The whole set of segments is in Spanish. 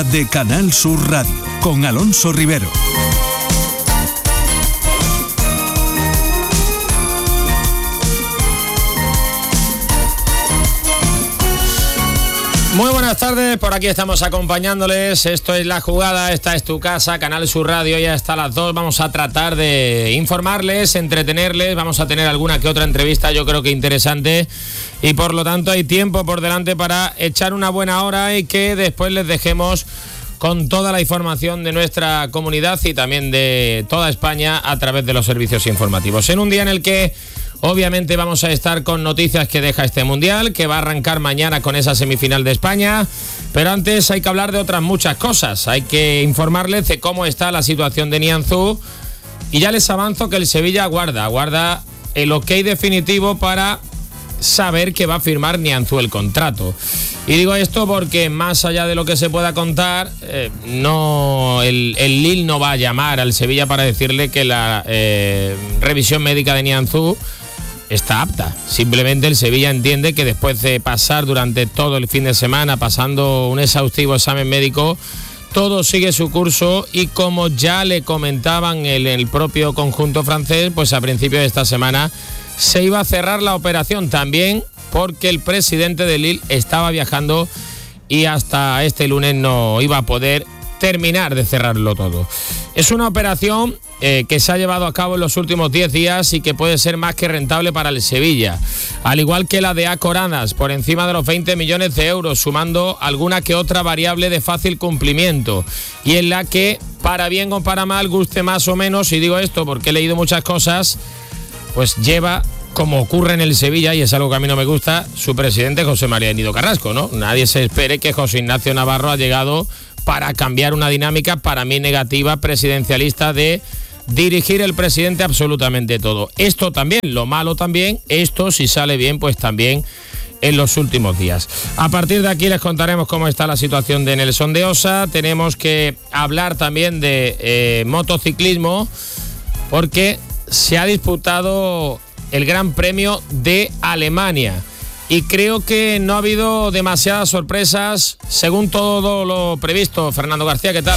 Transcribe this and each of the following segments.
de Canal Sur Radio, con Alonso Rivero. Muy buenas tardes, por aquí estamos acompañándoles. Esto es La Jugada, esta es tu casa, Canal Sur Radio, ya hasta las 2. Vamos a tratar de informarles, entretenerles, vamos a tener alguna que otra entrevista, yo creo que interesante, y por lo tanto hay tiempo por delante para echar una buena hora y que después les dejemos con toda la información de nuestra comunidad y también de toda España a través de los servicios informativos. En un día en el que obviamente vamos a estar con noticias que deja este Mundial, que va a arrancar mañana con esa semifinal de España, pero antes hay que hablar de otras muchas cosas. Hay que informarles de cómo está la situación de Nianzú y ya les avanzo que el Sevilla aguarda el ok definitivo para saber que va a firmar Nianzú el contrato. Y digo esto porque más allá de lo que se pueda contar, el Lille no va a llamar al Sevilla para decirle que la revisión médica de Nianzú está apta. Simplemente el Sevilla entiende que después de pasar durante todo el fin de semana pasando un exhaustivo examen médico, todo sigue su curso y como ya le comentaban el propio conjunto francés, pues a principios de esta semana se iba a cerrar la operación también porque el presidente de Lille estaba viajando y hasta este lunes no iba a poder terminar de cerrarlo todo. Es una operación que se ha llevado a cabo en los últimos 10 días y que puede ser más que rentable para el Sevilla, al igual que la de Acoranas, por encima de los 20 millones de euros, sumando alguna que otra variable de fácil cumplimiento, y en la que, para bien o para mal, guste más o menos, y digo esto porque he leído muchas cosas, pues lleva, como ocurre en el Sevilla, y es algo que a mí no me gusta, su presidente José María Nido Carrasco, ¿no? Nadie se espere que José Ignacio Navarro ha llegado para cambiar una dinámica, para mí negativa, presidencialista, de dirigir el presidente absolutamente todo. Esto también, lo malo también, esto si sale bien, pues también en los últimos días. A partir de aquí les contaremos cómo está la situación de Nelson de Osa. Tenemos que hablar también de motociclismo, porque se ha disputado el Gran Premio de Alemania y creo que no ha habido demasiadas sorpresas según todo lo previsto. Fernando García, ¿qué tal?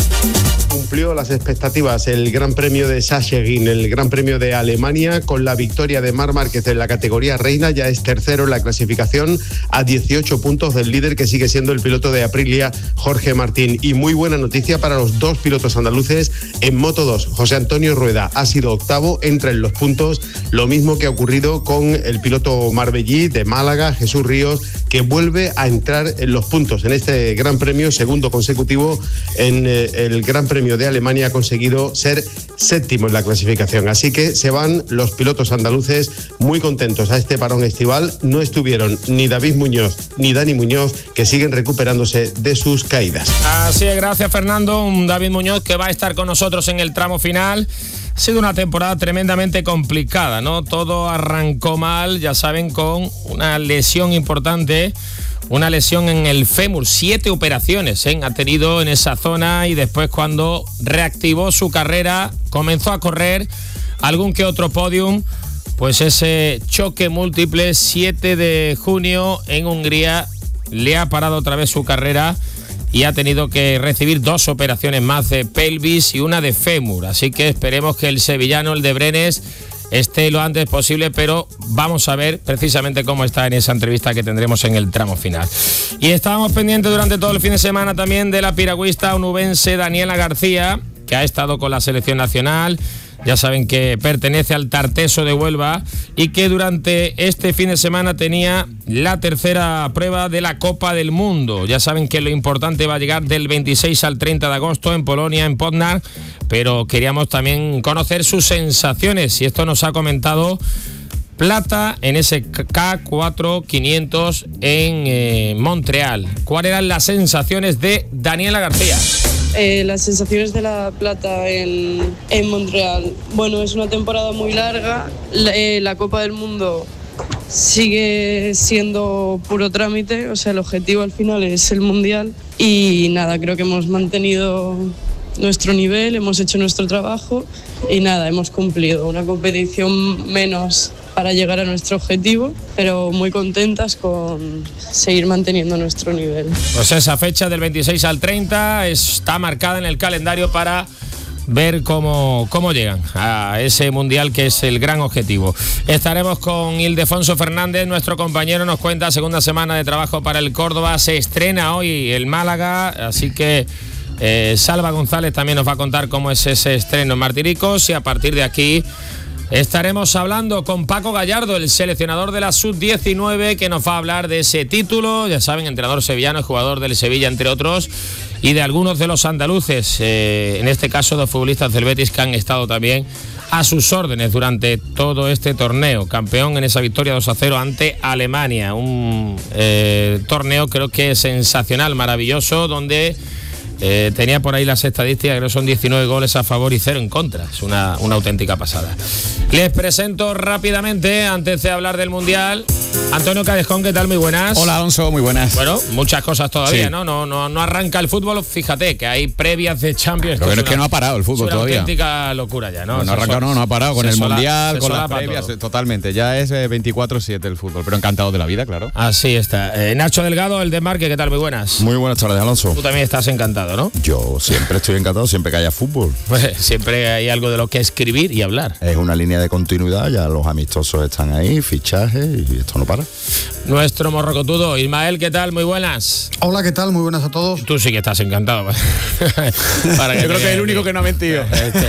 Cumplió las expectativas el Gran Premio de Sachsenring, el Gran Premio de Alemania, con la victoria de Marc Márquez en la categoría reina. Ya es tercero en la clasificación a 18 puntos del líder, que sigue siendo el piloto de Aprilia, Jorge Martín. Y muy buena noticia para los dos pilotos andaluces en Moto2. José Antonio Rueda ha sido octavo, entra en los puntos, lo mismo que ha ocurrido con el piloto marbellí de Málaga, Jesús Ríos, que vuelve a entrar en los puntos en este Gran Premio, segundo consecutivo en el Gran Premio de Alemania. Ha conseguido ser séptimo en la clasificación, así que se van los pilotos andaluces muy contentos a este parón estival. No estuvieron ni David Muñoz ni Dani Muñoz, que siguen recuperándose de sus caídas. Así es, gracias Fernando. Un David Muñoz que va a estar con nosotros en el tramo final. Ha sido una temporada tremendamente complicada, ¿no? Todo arrancó mal, ya saben, con una lesión importante, una lesión en el fémur, 7 operaciones ha tenido en esa zona, y después, cuando reactivó su carrera, comenzó a correr algún que otro podium, pues ese choque múltiple 7 de junio en Hungría le ha parado otra vez su carrera y ha tenido que recibir 2 operaciones más de pelvis y una de fémur. Así que esperemos que el sevillano, el de Brenes, esté lo antes posible, pero vamos a ver precisamente cómo está en esa entrevista que tendremos en el tramo final. Y estábamos pendientes durante todo el fin de semana también de la piragüista onubense Daniela García, que ha estado con la selección nacional. Ya saben que pertenece al Tarteso de Huelva y que durante este fin de semana tenía la tercera prueba de la Copa del Mundo. Ya saben que lo importante va a llegar del 26 al 30 de agosto en Polonia, en Poznań, pero queríamos también conocer sus sensaciones, y esto nos ha comentado plata en ese K4-500 en Montreal. ¿Cuáles eran las sensaciones de Daniela García? Las sensaciones de la plata en Montreal. Bueno, es una temporada muy larga. La Copa del Mundo sigue siendo puro trámite, o sea, el objetivo al final es el Mundial. Y nada, creo que hemos mantenido nuestro nivel, hemos hecho nuestro trabajo y nada, hemos cumplido. Una competición menos para llegar a nuestro objetivo, pero muy contentas con seguir manteniendo nuestro nivel. Pues esa fecha del 26 al 30 está marcada en el calendario para ver cómo llegan a ese mundial que es el gran objetivo. Estaremos con Ildefonso Fernández, nuestro compañero, nos cuenta segunda semana de trabajo para el Córdoba, se estrena hoy el Málaga, así que Salva González también nos va a contar cómo es ese estreno en Martiricos, y a partir de aquí estaremos hablando con Paco Gallardo, el seleccionador de la Sub-19, que nos va a hablar de ese título, ya saben, entrenador sevillano, jugador del Sevilla, entre otros, y de algunos de los andaluces, en este caso dos futbolistas del Betis que han estado también a sus órdenes durante todo este torneo. Campeón en esa victoria 2-0 ante Alemania, un torneo creo que sensacional, maravilloso, donde tenía por ahí las estadísticas, creo que son 19 goles a favor y 0 en contra. Es una auténtica pasada. Les presento rápidamente, antes de hablar del Mundial, Antonio Cadejón, ¿qué tal? Muy buenas. Hola, Alonso, muy buenas. Bueno, muchas cosas todavía, sí. No arranca el fútbol, fíjate que hay previas de Champions. Pero es que no ha parado el fútbol todavía. Es una auténtica locura ya, ¿no? No ha parado con el Mundial, con las previas, totalmente. Ya es 24/7 el fútbol, pero encantado de la vida, claro. Así está. Nacho Delgado, el Desmarque, ¿qué tal? Muy buenas. Muy buenas tardes, Alonso. Tú también estás encantado, ¿no? Yo siempre estoy encantado, siempre que haya fútbol. Pues siempre hay algo de lo que escribir y hablar. Es una línea de continuidad, ya los amistosos están ahí, fichajes, y esto no para. Nuestro morrocotudo, Ismael, ¿qué tal? Muy buenas. Hola, ¿qué tal? Muy buenas a todos. Tú sí que estás encantado. Yo creo que es el único que no ha mentido.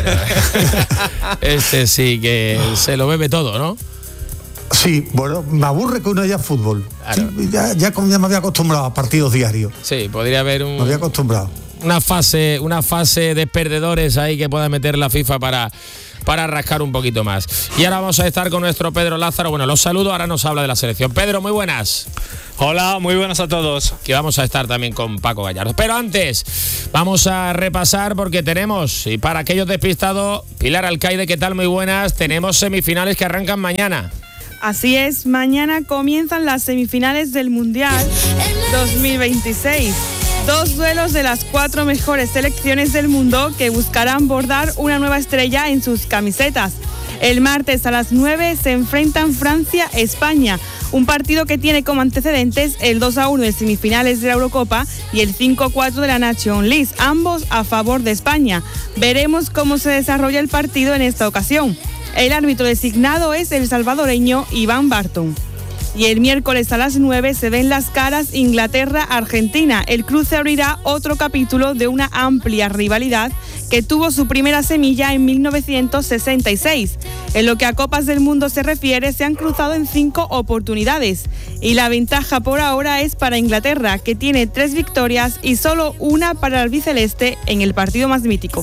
Este sí que se lo bebe todo, ¿no? Sí, bueno, me aburre que uno haya fútbol. Claro. Sí, ya me había acostumbrado a partidos diarios. Sí, podría haber Me había acostumbrado. una fase de perdedores ahí que pueda meter la FIFA para rascar un poquito más. Y ahora vamos a estar con nuestro Pedro Lázaro. Bueno, los saludo, ahora nos habla de la selección. Pedro, muy buenas. Hola, muy buenas a todos. Que vamos a estar también con Paco Gallardo. Pero antes, vamos a repasar porque tenemos, y para aquellos despistados, Pilar Alcaide, ¿qué tal? Muy buenas. Tenemos semifinales que arrancan mañana. Así es, mañana comienzan las semifinales del Mundial 2026. 2 duelos de las 4 mejores selecciones del mundo que buscarán bordar una nueva estrella en sus camisetas. El martes a las 9 se enfrentan Francia-España, un partido que tiene como antecedentes el 2-1 de semifinales de la Eurocopa y el 5-4 de la Nations League, ambos a favor de España. Veremos cómo se desarrolla el partido en esta ocasión. El árbitro designado es el salvadoreño Iván Barton. Y el miércoles a las 9 se ven las caras Inglaterra-Argentina. El cruce abrirá otro capítulo de una amplia rivalidad que tuvo su primera semilla en 1966. En lo que a Copas del Mundo se refiere, se han cruzado en 5 oportunidades. Y la ventaja por ahora es para Inglaterra, que tiene 3 victorias y solo una para el albiceleste en el partido más mítico.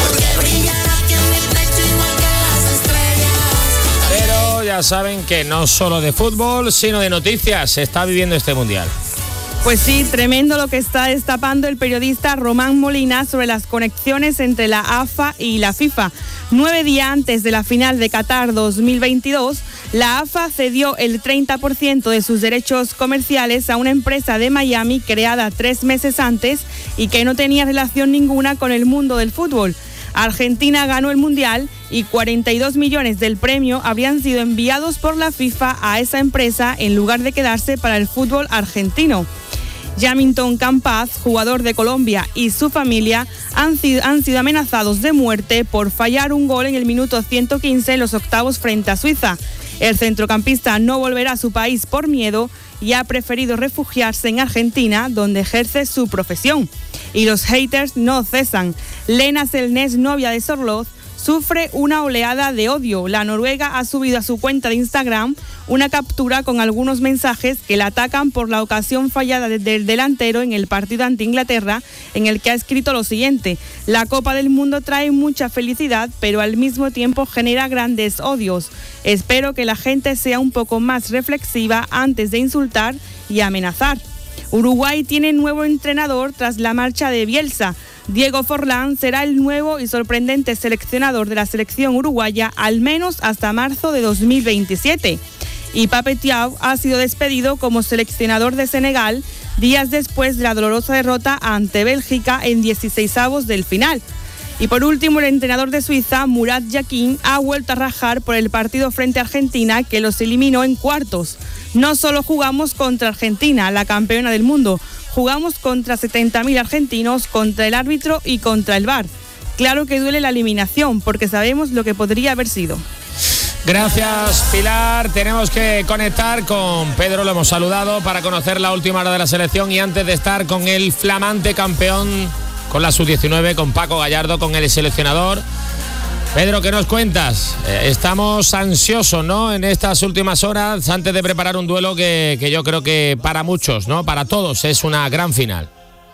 Ya saben que no solo de fútbol, sino de noticias se está viviendo este Mundial. Pues sí, tremendo lo que está destapando el periodista Román Molina sobre las conexiones entre la AFA y la FIFA. 9 días antes de la final de Qatar 2022, la AFA cedió el 30% de sus derechos comerciales a una empresa de Miami creada 3 meses antes y que no tenía relación ninguna con el mundo del fútbol. Argentina ganó el Mundial y 42 millones del premio habrían sido enviados por la FIFA a esa empresa en lugar de quedarse para el fútbol argentino. Yamilton Campas, jugador de Colombia, y su familia han sido amenazados de muerte por fallar un gol en el minuto 115 en los octavos frente a Suiza. El centrocampista no volverá a su país por miedo y ha preferido refugiarse en Argentina, donde ejerce su profesión. Y los haters no cesan. Lena Selnes, novia de Sorloth, sufre una oleada de odio. La noruega ha subido a su cuenta de Instagram una captura con algunos mensajes que la atacan por la ocasión fallada del delantero en el partido ante Inglaterra, en el que ha escrito lo siguiente: la Copa del Mundo trae mucha felicidad, pero al mismo tiempo genera grandes odios. Espero que la gente sea un poco más reflexiva antes de insultar y amenazar. Uruguay tiene nuevo entrenador tras la marcha de Bielsa. Diego Forlán será el nuevo y sorprendente seleccionador de la selección uruguaya al menos hasta marzo de 2027. Y Pape Thiaw ha sido despedido como seleccionador de Senegal días después de la dolorosa derrota ante Bélgica en 16avos del final. Y por último, el entrenador de Suiza, Murat Yakin, ha vuelto a rajar por el partido frente a Argentina, que los eliminó en cuartos. No solo jugamos contra Argentina, la campeona del mundo, jugamos contra 70.000 argentinos, contra el árbitro y contra el VAR. Claro que duele la eliminación, porque sabemos lo que podría haber sido. Gracias, Pilar. Tenemos que conectar con Pedro, lo hemos saludado, para conocer la última hora de la selección y antes de estar con el flamante campeón con la sub-19, con Paco Gallardo, con el seleccionador. Pedro, ¿qué nos cuentas? Estamos ansiosos, ¿no?, en estas últimas horas antes de preparar un duelo que yo creo que para muchos, ¿no?, para todos es una gran final.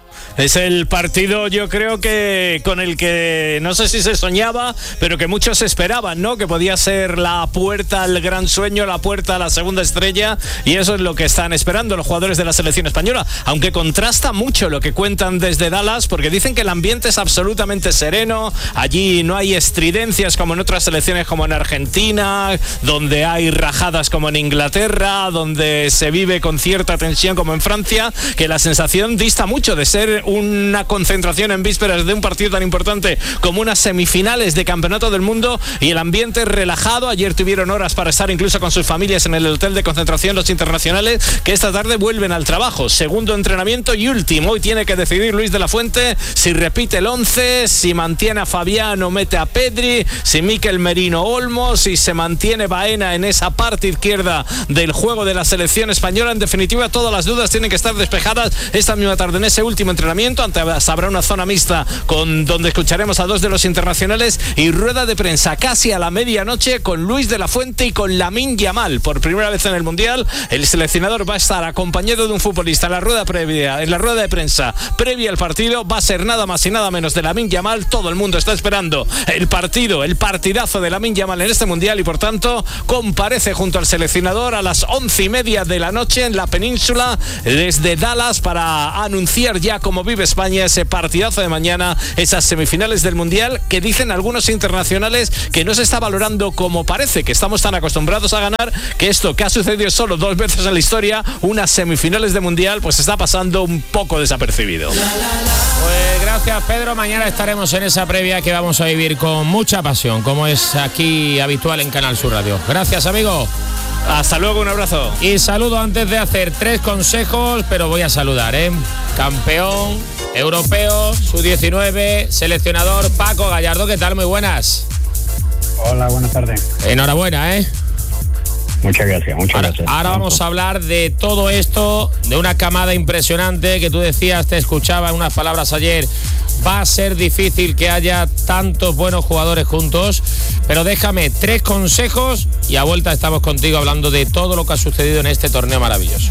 Es el partido, yo creo que con el que no sé si se soñaba, pero que muchos esperaban, ¿no? Que podía ser la puerta al gran sueño, la puerta a la segunda estrella, y eso es lo que están esperando los jugadores de la selección española. Aunque contrasta mucho lo que cuentan desde Dallas, porque dicen que el ambiente es absolutamente sereno, allí no hay estridencias como en otras selecciones como en Argentina, donde hay rajadas como en Inglaterra, donde se vive con cierta tensión como en Francia, que la sensación dista mucho de ser una concentración en vísperas de un partido tan importante como unas semifinales de Campeonato del Mundo, y el ambiente relajado. Ayer tuvieron horas para estar incluso con sus familias en el hotel de concentración los internacionales, que esta tarde vuelven al trabajo. Segundo entrenamiento y último. Hoy tiene que decidir Luis de la Fuente si repite el 11, si mantiene a Fabián o mete a Pedri, si Mikel Merino Olmo, si se mantiene Baena en esa parte izquierda del juego de la selección española. En definitiva, todas las dudas tienen que estar despejadas esta misma tarde en ese último entrenamiento. Antes habrá una zona mixta donde escucharemos a dos de los internacionales y rueda de prensa casi a la medianoche con Luis de la Fuente y con Lamine Yamal. Por primera vez en el Mundial, el seleccionador va a estar acompañado de un futbolista en la rueda de prensa previa al partido. Va a ser nada más y nada menos de Lamine Yamal. Todo el mundo está esperando el partidazo de Lamine Yamal en este Mundial, y por tanto comparece junto al seleccionador a las 11:30 de la noche en la península desde Dallas para anunciar ya cómo vive España ese partidazo de mañana, esas semifinales del Mundial, que dicen algunos internacionales que no se está valorando como parece, que estamos tan acostumbrados a ganar, que esto que ha sucedido solo 2 veces en la historia, unas semifinales de Mundial, pues está pasando un poco desapercibido. Pues gracias, Pedro. Mañana estaremos en esa previa que vamos a vivir con mucha pasión, como es aquí habitual en Canal Sur Radio. Gracias, amigo. Hasta luego, un abrazo. Y saludo antes de hacer 3 consejos, pero voy a saludar, campeón europeo, sub-19, seleccionador Paco Gallardo. ¿Qué tal? Muy buenas. Hola, buenas tardes. Enhorabuena, Muchas gracias, gracias. Ahora vamos a hablar de todo esto, de una camada impresionante que tú decías, te escuchaba en unas palabras ayer. Va a ser difícil que haya tantos buenos jugadores juntos, pero déjame 3 consejos y a vuelta estamos contigo hablando de todo lo que ha sucedido en este torneo maravilloso.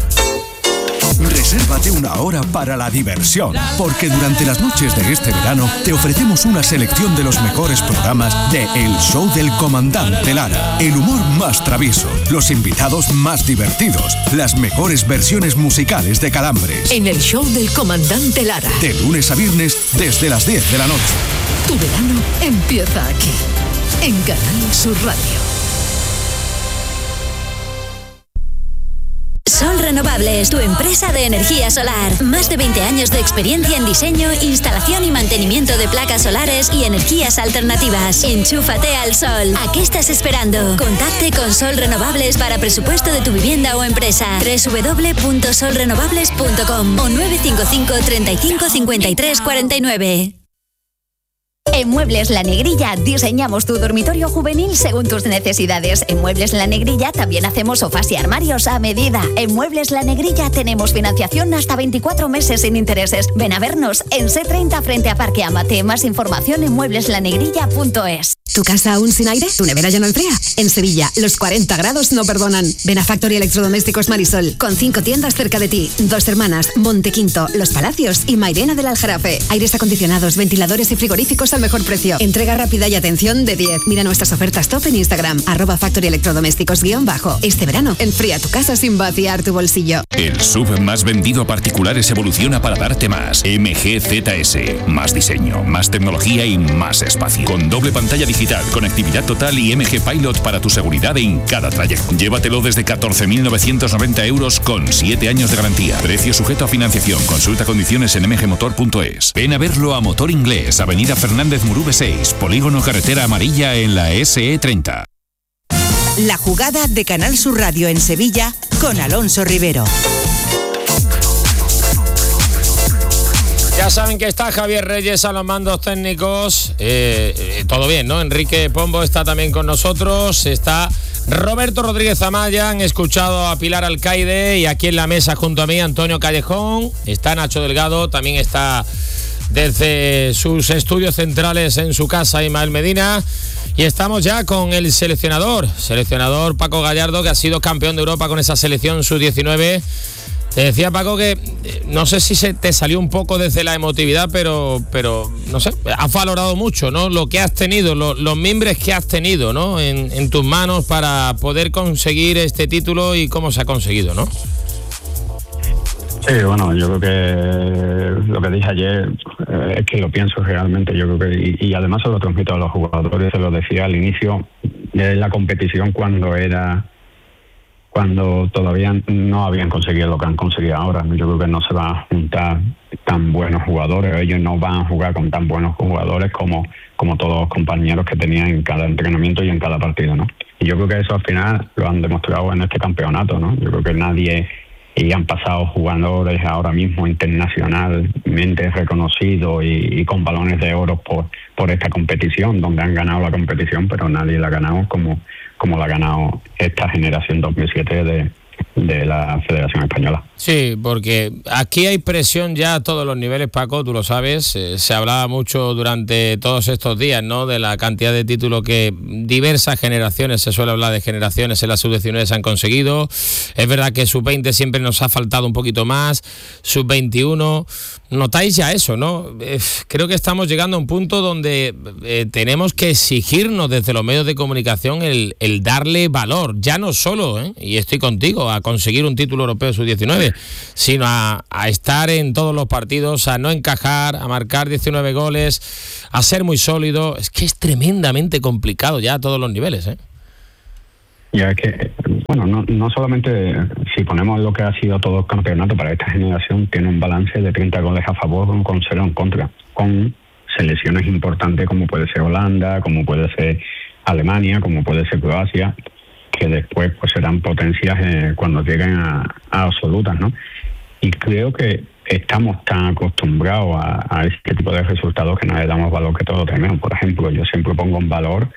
Resérvate una hora para la diversión, porque durante las noches de este verano te ofrecemos una selección de los mejores programas de El Show del Comandante Lara. El humor más travieso, los invitados más divertidos, las mejores versiones musicales de Calambres. En El Show del Comandante Lara. De lunes a viernes desde las 10 de la noche. Tu verano empieza aquí, en Canal Sur Radio. Sol Renovables, tu empresa de energía solar. Más de 20 años de experiencia en diseño, instalación y mantenimiento de placas solares y energías alternativas. Enchúfate al sol. ¿A qué estás esperando? Contacte con Sol Renovables para presupuesto de tu vivienda o empresa. www.solrenovables.com o 955 35 53 49. En Muebles La Negrilla diseñamos tu dormitorio juvenil según tus necesidades. En Muebles La Negrilla también hacemos sofás y armarios a medida. En Muebles La Negrilla tenemos financiación hasta 24 meses sin intereses. Ven a vernos en C30 frente a Parque Amate. Más información en muebleslanegrilla.es. ¿Tu casa aún sin aire? ¿Tu nevera ya no enfría? En Sevilla, los 40 grados no perdonan. Ven a Factory Electrodomésticos Marisol, con 5 tiendas cerca de ti. Dos Hermanas, Montequinto, Los Palacios y Mairena del Aljarafe. Aires acondicionados, ventiladores y frigoríficos al mejor precio. Entrega rápida y atención de 10. Mira nuestras ofertas top en Instagram, @Factory Electrodomésticos _ Este verano, enfría tu casa sin vaciar tu bolsillo. El SUV más vendido a particulares evoluciona para darte más. MG ZS. Más diseño, más tecnología y más espacio. Con doble pantalla digital digital, conectividad total y MG Pilot para tu seguridad en cada trayecto. Llévatelo desde 14.990 euros con 7 años de garantía. Precio sujeto a financiación. Consulta condiciones en mgmotor.es. Ven a verlo a Motor Inglés, Avenida Fernández Murube 6, Polígono Carretera Amarilla en la SE30. La jugada de Canal Sur Radio en Sevilla con Alonso Rivero. Ya saben que está Javier Reyes a los mandos técnicos. Todo bien, ¿no? Enrique Pombo está también con nosotros. Está Roberto Rodríguez Amaya. Han escuchado a Pilar Alcaide. Y aquí en la mesa junto a mí Antonio Callejón. Está Nacho Delgado. También está desde sus estudios centrales en su casa Ismael Medina. Y estamos ya con el seleccionador Paco Gallardo, que ha sido campeón de Europa con esa selección sub-19. Te decía, Paco, que no sé si se te salió un poco desde la emotividad, pero no sé, has valorado mucho, ¿no? Lo que has tenido, los mimbres que has tenido, ¿no? En tus manos para poder conseguir este título y cómo se ha conseguido, ¿no? Sí, bueno, yo creo que lo que dije ayer es que lo pienso realmente. Yo creo que y además se lo transmito a los jugadores, se lo decía al inicio de la competición cuando todavía no habían conseguido lo que han conseguido ahora. Yo creo que no se van a juntar tan buenos jugadores, ellos no van a jugar con tan buenos jugadores como todos los compañeros que tenían en cada entrenamiento y en cada partido, ¿no? Y yo creo que eso al final lo han demostrado en este campeonato, ¿no? Yo creo que nadie, y han pasado jugadores ahora mismo internacionalmente reconocidos y con balones de oro por esta competición, donde han ganado la competición, pero nadie la ha ganado como la ha ganado esta generación 2007 de la Federación Española. Sí, porque aquí hay presión ya a todos los niveles, Paco, tú lo sabes. Se hablaba mucho durante todos estos días, ¿no?, de la cantidad de títulos que diversas generaciones, se suele hablar de generaciones, en la sub-19 se han conseguido. Es verdad que sub-20 siempre nos ha faltado un poquito más, sub-21. Notáis ya eso, ¿no? Creo que estamos llegando a un punto donde tenemos que exigirnos desde los medios de comunicación el darle valor, ya no solo, y estoy contigo, a conseguir un título europeo sub-19, sino a estar en todos los partidos, a no encajar, a marcar 19 goles, a ser muy sólido. Es que es tremendamente complicado ya a todos los niveles, Ya es que, bueno, no solamente si ponemos lo que ha sido todo el campeonato para esta generación, tiene un balance de 30 goles a favor con 0 en contra, con selecciones importantes como puede ser Holanda, como puede ser Alemania, como puede ser Croacia, que después pues serán potencias cuando lleguen a absolutas, ¿no? Y creo que estamos tan acostumbrados a este tipo de resultados que no le damos valor que todos tenemos. Por ejemplo, yo siempre pongo en valor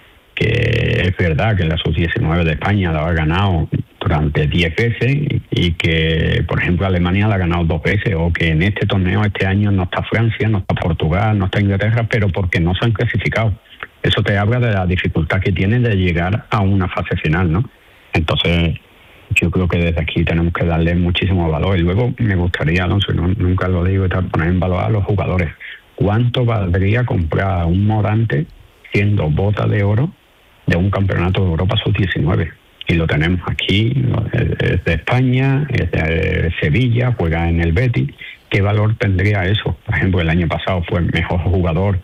que es verdad que la sub-19 de España la ha ganado durante 10 veces y que, por ejemplo, Alemania la ha ganado 2 veces, o que en este torneo este año no está Francia, no está Portugal, no está Inglaterra, pero porque no se han clasificado. Eso te habla de la dificultad que tienen de llegar a una fase final, ¿no? Entonces, yo creo que desde aquí tenemos que darle muchísimo valor. Y luego me gustaría, Alonso, nunca lo digo, poner en valor a los jugadores. ¿Cuánto valdría comprar un Morante siendo bota de oro de un campeonato de Europa sub-19? Y lo tenemos aquí, es de España, es de Sevilla, juega en el Betis. ¿Qué valor tendría eso? Por ejemplo, el año pasado fue el mejor jugador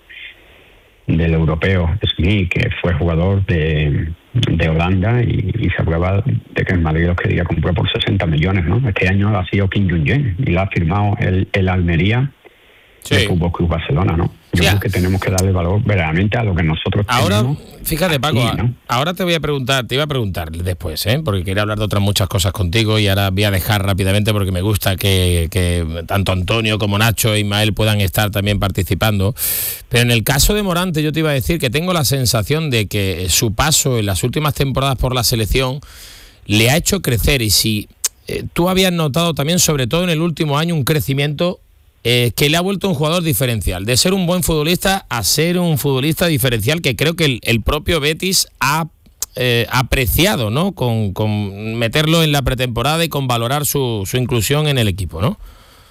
del europeo Smith, que fue jugador de Holanda, y se hablaba de que el Madrid los quería comprar por 60 millones, ¿no? Este año ha sido Kim Jong-un y lo ha firmado el Almería, sí, del Fútbol Club Barcelona, ¿no? Yo creo que tenemos que darle valor verdaderamente a lo que nosotros tenemos. Fíjate, Paco, aquí, ¿no? Ahora te iba a preguntar después, porque quería hablar de otras muchas cosas contigo, y ahora voy a dejar rápidamente porque me gusta que tanto Antonio como Nacho e Ismael puedan estar también participando. Pero en el caso de Morante, yo te iba a decir que tengo la sensación de que su paso en las últimas temporadas por la selección le ha hecho crecer, y si tú habías notado también, sobre todo en el último año, un crecimiento que le ha vuelto un jugador diferencial, de ser un buen futbolista a ser un futbolista diferencial, que creo que el propio Betis ha apreciado, ¿no?, con meterlo en la pretemporada y con valorar su inclusión en el equipo, ¿no?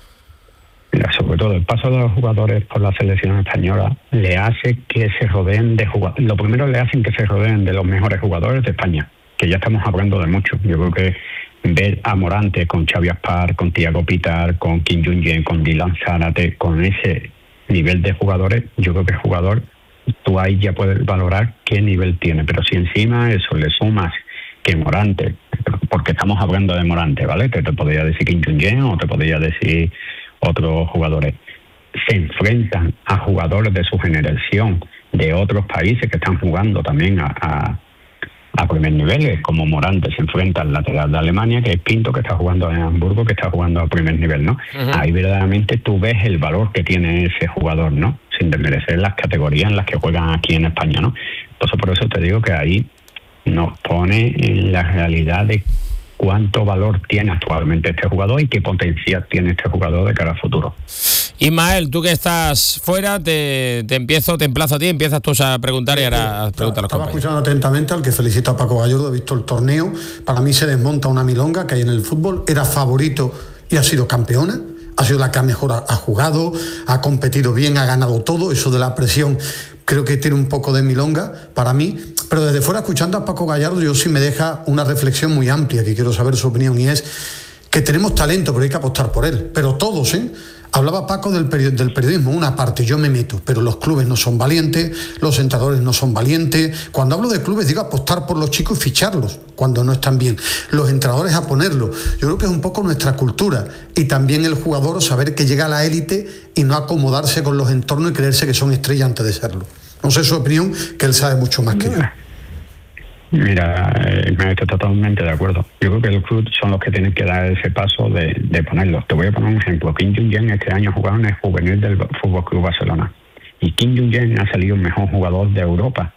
Mira, sobre todo el paso de los jugadores por la selección española le hace que se rodeen de jugadores. Lo primero, le hacen que se rodeen de los mejores jugadores de España, que ya estamos hablando de mucho. Yo creo que ver a Morante con Xavi Aspar, con Thiago Pitar, con Kim Jong-un, con Dylan Zárate, con ese nivel de jugadores, yo creo que el jugador tú ahí ya puedes valorar qué nivel tiene. Pero si encima a eso le sumas que Morante, porque estamos hablando de Morante, ¿vale? Te podría decir Kim Jong-un o te podría decir otros jugadores, se enfrentan a jugadores de su generación de otros países que están jugando también a primer nivel, como Morante se enfrenta al lateral de Alemania, que es Pinto, que está jugando en Hamburgo, que está jugando a primer nivel, ¿no? Ahí verdaderamente tú ves el valor que tiene ese jugador, ¿no? Sin desmerecer las categorías en las que juegan aquí en España, ¿no? Entonces por eso te digo que ahí nos pone en la realidad de cuánto valor tiene actualmente este jugador y qué potencial tiene este jugador de cara al futuro. Ismael, tú que estás fuera, te emplazo a ti, empiezas tú a preguntar y ahora pregunta a los compañeros. Estaba escuchando atentamente al que felicita a Paco Gallardo, he visto el torneo, para mí se desmonta una milonga que hay en el fútbol, era favorito y ha sido campeona, ha sido la que mejor ha jugado, ha competido bien, ha ganado todo, eso de la presión creo que tiene un poco de milonga para mí, pero desde fuera escuchando a Paco Gallardo yo sí me deja una reflexión muy amplia que quiero saber su opinión, y es que tenemos talento pero hay que apostar por él, pero todos, Hablaba Paco del periodismo, una parte, yo me meto, pero los clubes no son valientes, los entrenadores no son valientes. Cuando hablo de clubes digo apostar por los chicos y ficharlos cuando no están bien. Los entrenadores a ponerlos. Yo creo que es un poco nuestra cultura. Y también el jugador saber que llega a la élite y no acomodarse con los entornos y creerse que son estrellas antes de serlo. No sé su opinión, que él sabe mucho más que yo. Mira, estoy totalmente de acuerdo. Yo creo que los clubes son los que tienen que dar ese paso de ponerlos. Te voy a poner un ejemplo. Kim Jong-un este año jugaba en el juvenil del Fútbol Club Barcelona. Y Kim Jong-un ha salido el mejor jugador de Europa.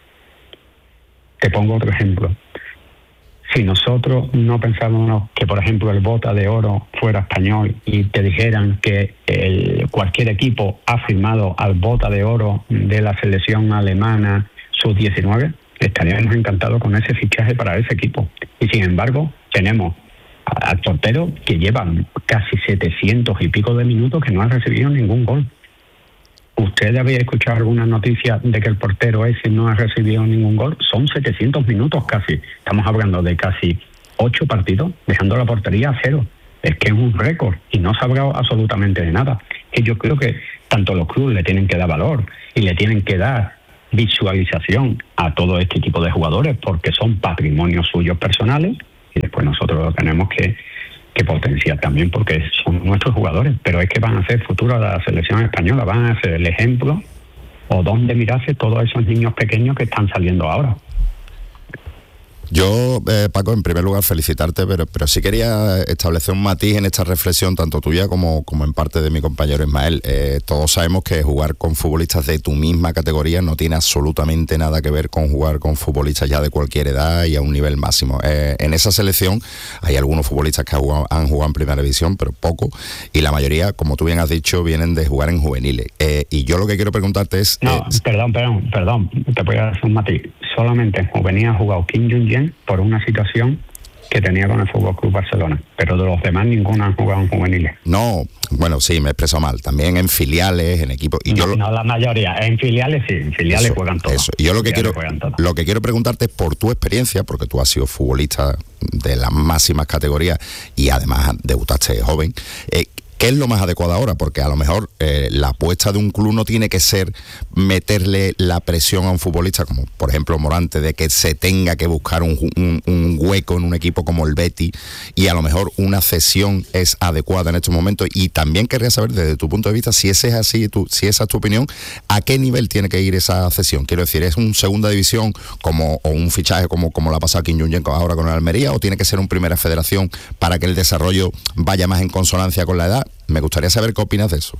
Te pongo otro ejemplo. Si nosotros no pensábamos que, por ejemplo, el Bota de Oro fuera español y te dijeran que cualquier equipo ha firmado al Bota de Oro de la selección alemana sub-19, estaríamos encantados con ese fichaje para ese equipo. Y sin embargo, tenemos al portero que lleva casi 700 y pico de minutos que no ha recibido ningún gol. ¿Usted había escuchado alguna noticia de que el portero ese no ha recibido ningún gol? Son 700 minutos casi. Estamos hablando de casi 8 partidos, dejando la portería a 0. Es que es un récord y no se ha hablado absolutamente de nada. Y yo creo que tanto los clubes le tienen que dar valor y le tienen que dar visualización a todo este tipo de jugadores porque son patrimonios suyos personales y después nosotros lo tenemos que potenciar también porque son nuestros jugadores, pero es que van a ser futuro de la selección española, van a ser el ejemplo o donde mirarse todos esos niños pequeños que están saliendo ahora. Yo, Paco, en primer lugar felicitarte, pero sí quería establecer un matiz en esta reflexión, tanto tuya como en parte de mi compañero Ismael. Todos sabemos que jugar con futbolistas de tu misma categoría no tiene absolutamente nada que ver con jugar con futbolistas ya de cualquier edad y a un nivel máximo. En esa selección hay algunos futbolistas que han jugado en primera división, pero poco, y la mayoría, como tú bien has dicho, vienen de jugar en juveniles. Y yo lo que quiero preguntarte es... No, perdón, te voy a hacer un matiz. Solamente en juvenil ha jugado Kim Jong-un por una situación que tenía con el Fútbol Club Barcelona, pero de los demás ninguno han jugado en juveniles. No, bueno, sí, me he expresado mal. También en filiales, en equipos. No, la mayoría. En filiales sí, en filiales juegan todos. Eso. Y yo lo que quiero preguntarte es por tu experiencia, porque tú has sido futbolista de las máximas categorías y además debutaste joven. ¿Qué es lo más adecuado ahora? Porque a lo mejor la apuesta de un club no tiene que ser meterle la presión a un futbolista, como por ejemplo Morante, de que se tenga que buscar un hueco en un equipo como el Betis, y a lo mejor una cesión es adecuada en estos momentos. Y también querría saber desde tu punto de vista, si ese es así, si esa es tu opinión, ¿a qué nivel tiene que ir esa cesión? Quiero decir, ¿es un segunda división o un fichaje como la ha pasado Kim Jong-un ahora con el Almería, o tiene que ser un primera federación para que el desarrollo vaya más en consonancia con la edad? Me gustaría saber qué opinas de eso.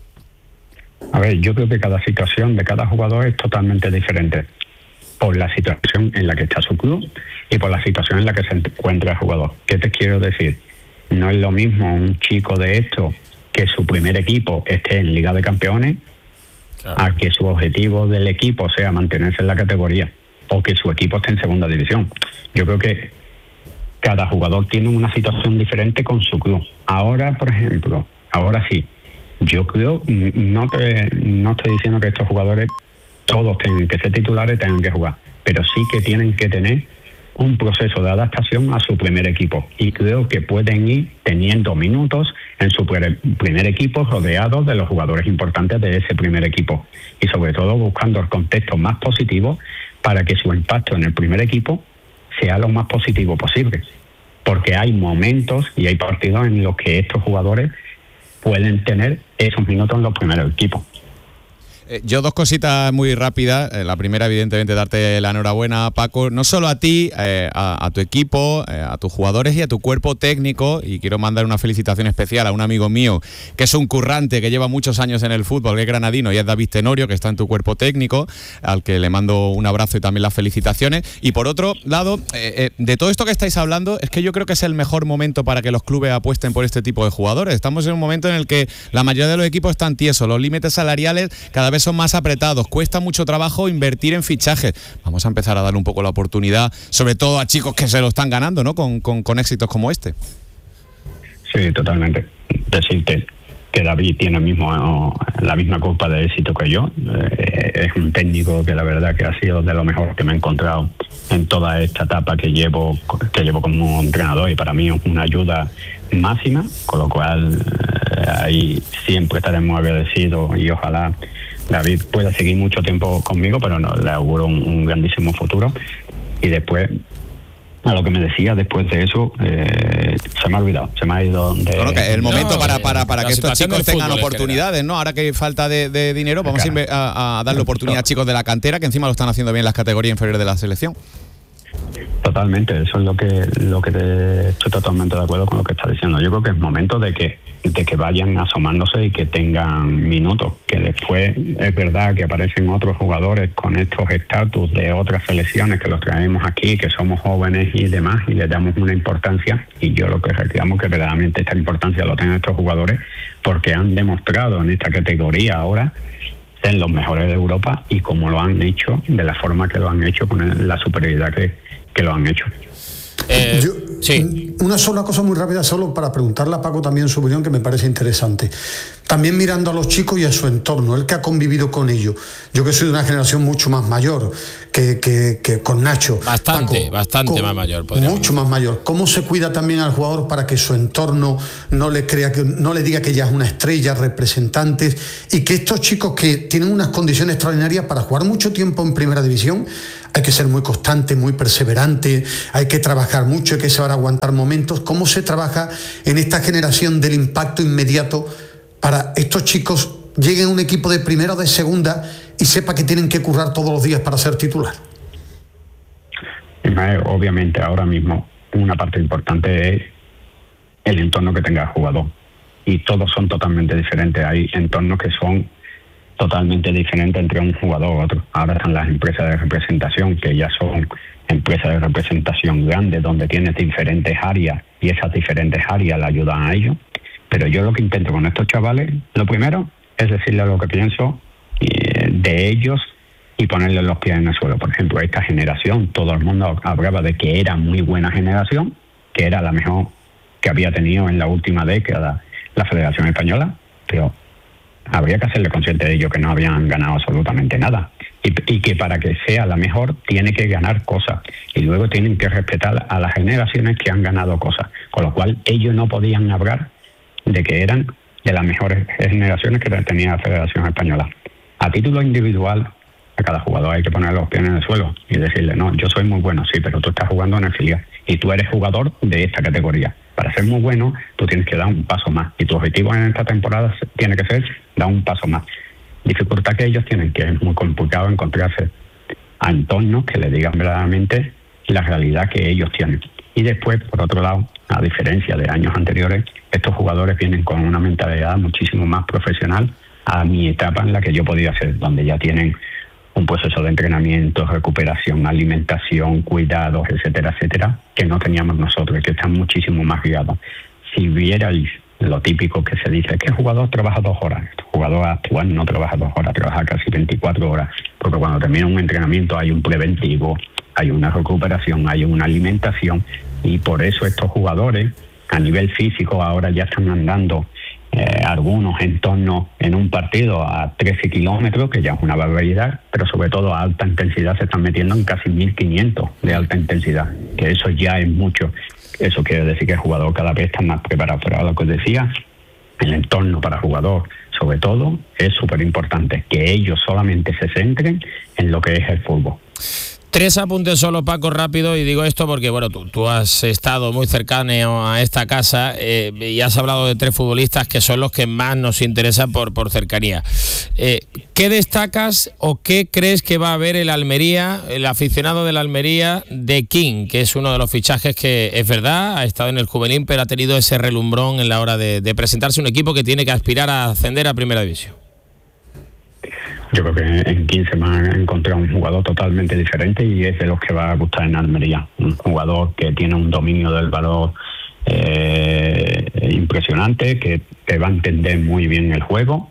A ver, yo creo que cada situación de cada jugador es totalmente diferente por la situación en la que está su club y por la situación en la que se encuentra el jugador. ¿Qué te quiero decir? No es lo mismo un chico de esto que su primer equipo esté en Liga de Campeones, claro, a que su objetivo del equipo sea mantenerse en la categoría o que su equipo esté en segunda división. Yo creo que cada jugador tiene una situación diferente con su club. Ahora, por ejemplo, ahora sí, yo creo, no estoy diciendo que estos jugadores todos tengan que ser titulares, tengan que jugar, pero sí que tienen que tener un proceso de adaptación a su primer equipo, y creo que pueden ir teniendo minutos en su primer equipo rodeados de los jugadores importantes de ese primer equipo, y sobre todo buscando el contexto más positivo para que su impacto en el primer equipo sea lo más positivo posible, porque hay momentos y hay partidos en los que estos jugadores pueden tener esos minutos en los primeros equipos. Yo dos cositas muy rápidas. La primera, evidentemente, darte la enhorabuena, Paco, no solo a ti, a tu equipo, a tus jugadores y a tu cuerpo técnico, y quiero mandar una felicitación especial a un amigo mío que es un currante, que lleva muchos años en el fútbol, que es granadino, y es David Tenorio, que está en tu cuerpo técnico, al que le mando un abrazo y también las felicitaciones. Y por otro lado, de todo esto que estáis hablando, es que yo creo que es el mejor momento para que los clubes apuesten por este tipo de jugadores. Estamos en un momento en el que la mayoría de los equipos están tiesos, los límites salariales cada vez son más apretados, cuesta mucho trabajo invertir en fichajes. Vamos a empezar a darle un poco la oportunidad, sobre todo a chicos que se lo están ganando, ¿no? Con éxitos como este. Sí, totalmente. Decirte que David tiene la misma culpa de éxito que yo. Es un técnico que la verdad que ha sido de lo mejor que me he encontrado en toda esta etapa que llevo como entrenador, y para mí es una ayuda máxima, con lo cual ahí siempre estaremos agradecidos, y ojalá David pueda seguir mucho tiempo conmigo, pero no, le auguro un grandísimo futuro. Y después, a lo que me decía después de eso, se me ha olvidado, se me ha ido de... Bueno, que el momento para que estos chicos tengan oportunidades, ¿no? Ahora que hay falta de dinero, vamos a darle oportunidad a chicos de la cantera, que encima lo están haciendo bien en las categorías inferiores de la selección. Totalmente, eso es lo que estoy totalmente de acuerdo con lo que está diciendo. Yo creo que es momento de que vayan asomándose y que tengan minutos, que después es verdad que aparecen otros jugadores con estos estatus de otras selecciones que los traemos aquí, que somos jóvenes y demás, y les damos una importancia, y yo lo que reclamo que verdaderamente esta importancia lo tengan estos jugadores, porque han demostrado en esta categoría ahora ser los mejores de Europa, y como lo han hecho, de la forma que lo han hecho, con la superioridad que lo han hecho. Sí. Una sola cosa muy rápida, solo para preguntarle a Paco también su opinión, que me parece interesante. También mirando a los chicos y a su entorno, él que ha convivido con ellos. Yo que soy de una generación mucho más mayor que con Nacho. Bastante más mayor. Mucho más mayor. ¿Cómo se cuida también al jugador para que su entorno no le diga que ya es una estrella, representantes, y que estos chicos que tienen unas condiciones extraordinarias para jugar mucho tiempo en primera división, hay que ser muy constante, muy perseverante, hay que trabajar mucho, hay que saber aguantar momentos? ¿Cómo se trabaja en esta generación del impacto inmediato para estos chicos lleguen a un equipo de primera o de segunda y sepa que tienen que currar todos los días para ser titular? Obviamente ahora mismo una parte importante es el entorno que tenga el jugador, y todos son totalmente diferentes. Hay entornos que son totalmente diferente entre un jugador u otro. Ahora están las empresas de representación, que ya son empresas de representación grandes, donde tienes diferentes áreas, y esas diferentes áreas le ayudan a ellos. Pero yo lo que intento con estos chavales, lo primero es decirles lo que pienso de ellos y ponerles los pies en el suelo. Por ejemplo, esta generación, todo el mundo hablaba de que era muy buena generación, que era la mejor que había tenido en la última década la Federación Española, pero habría que hacerle consciente de ello que no habían ganado absolutamente nada, y que para que sea la mejor tiene que ganar cosas, y luego tienen que respetar a las generaciones que han ganado cosas, con lo cual ellos no podían hablar de que eran de las mejores generaciones que tenía la Federación Española. A título individual, a cada jugador hay que poner los pies en el suelo y decirle: no, yo soy muy bueno, sí, pero tú estás jugando en el filial y tú eres jugador de esta categoría. Para ser muy bueno, tú tienes que dar un paso más, y tu objetivo en esta temporada tiene que ser dar un paso más. Dificultad que ellos tienen, que es muy complicado encontrarse a entornos que le digan verdaderamente la realidad que ellos tienen. Y después, por otro lado, a diferencia de años anteriores, estos jugadores vienen con una mentalidad muchísimo más profesional a mi etapa en la que yo podía ser, donde ya tienen un proceso de entrenamiento, recuperación, alimentación, cuidados, etcétera, etcétera, que no teníamos nosotros, que están muchísimo más guiados. Si vierais lo típico que se dice, que el jugador trabaja 2 horas, el jugador actual no trabaja 2 horas, trabaja casi 24 horas, porque cuando termina un entrenamiento hay un preventivo, hay una recuperación, hay una alimentación, y por eso estos jugadores a nivel físico ahora ya están andando algunos entornos en un partido a 13 kilómetros, que ya es una barbaridad, pero sobre todo a alta intensidad se están metiendo en casi 1500 de alta intensidad, que eso ya es mucho. Eso quiere decir que el jugador cada vez está más preparado. Pero lo que os decía, el entorno para el jugador, sobre todo, es súper importante, que ellos solamente se centren en lo que es el fútbol. 3 apuntes solo, Paco, rápido, y digo esto porque, bueno, tú has estado muy cercano a esta casa y has hablado de 3 futbolistas que son los que más nos interesan por cercanía. ¿Qué destacas o qué crees que va a ver el Almería, el aficionado del Almería, de King, que es uno de los fichajes que, es verdad, ha estado en el juvenil, pero ha tenido ese relumbrón en la hora de presentarse un equipo que tiene que aspirar a ascender a Primera División? Yo creo que en 15 me han encontrado un jugador totalmente diferente y es de los que va a gustar en Almería. Un jugador que tiene un dominio del balón impresionante, que te va a entender muy bien el juego,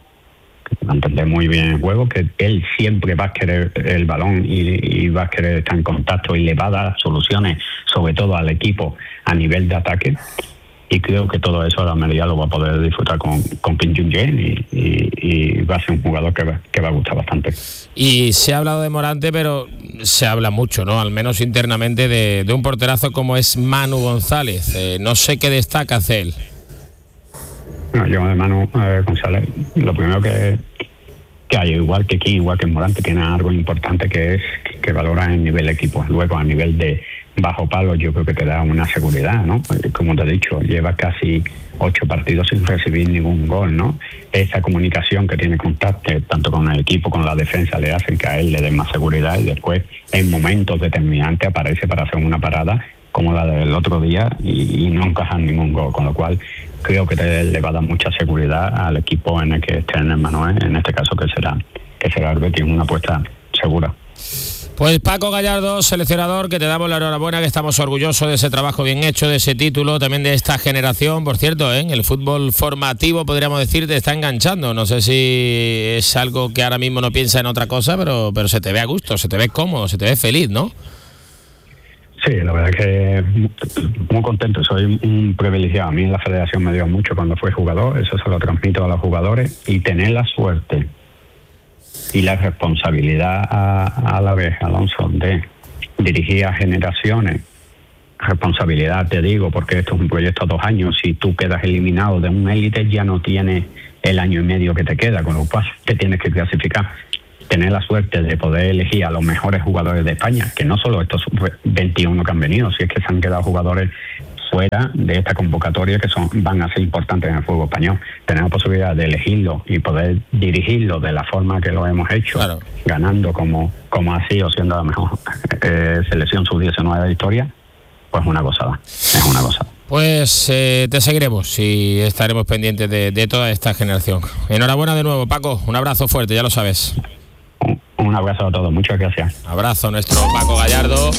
que él siempre va a querer el balón y va a querer estar en contacto y le va a dar soluciones, sobre todo al equipo a nivel de ataque. Y creo que todo eso la Almería lo va a poder disfrutar con Kim Jong-un y va a ser un jugador que va a gustar bastante. Y se ha hablado de Morante, pero se habla mucho, ¿no? Al menos internamente de un porterazo como es Manu González. No sé qué destaca de él. No, yo de Manu González, lo primero que hay, igual que Kim, igual que Morante, tiene algo importante que es que valora el nivel equipo. Luego a nivel de bajo palo yo creo que te da una seguridad, ¿no? Como te he dicho, lleva casi 8 partidos sin recibir ningún gol, ¿no? Esa comunicación que tiene contacto tanto con el equipo, con la defensa, le hacen que a él le den más seguridad y después en momentos determinantes aparece para hacer una parada como la del otro día y no encajar ningún gol, con lo cual creo que le va a dar mucha seguridad al equipo en el que esté en el Manuel, en este caso que será el Betis, una apuesta segura. Pues Paco Gallardo, seleccionador, que te damos la enhorabuena, que estamos orgullosos de ese trabajo bien hecho, de ese título, también de esta generación. Por cierto, el fútbol formativo, podríamos decir, te está enganchando. No sé si es algo que ahora mismo no piensa en otra cosa, pero se te ve a gusto, se te ve cómodo, se te ve feliz, ¿no? Sí, la verdad es que muy contento, soy un privilegiado. A mí en la federación me dio mucho cuando fui jugador, eso se lo transmito a los jugadores, y tener la suerte y la responsabilidad a la vez, Alonso, de dirigir a generaciones. Responsabilidad, te digo, porque esto es un proyecto a 2 años. Si tú quedas eliminado de un élite, ya no tienes el año y medio que te queda, con lo cual te tienes que clasificar. Tener la suerte de poder elegir a los mejores jugadores de España, que no solo estos 21 que han venido, si es que se han quedado jugadores fuera de esta convocatoria que van a ser importantes en el fútbol español. Tenemos posibilidad de elegirlo y poder dirigirlo de la forma que lo hemos hecho, claro, ganando como ha sido, siendo la mejor selección sub-19 de la historia, pues una gozada, es una gozada. Pues te seguiremos y estaremos pendientes de toda esta generación. Enhorabuena de nuevo, Paco, un abrazo fuerte, ya lo sabes. Un abrazo a todos, muchas gracias. Abrazo a nuestro Paco Gallardo.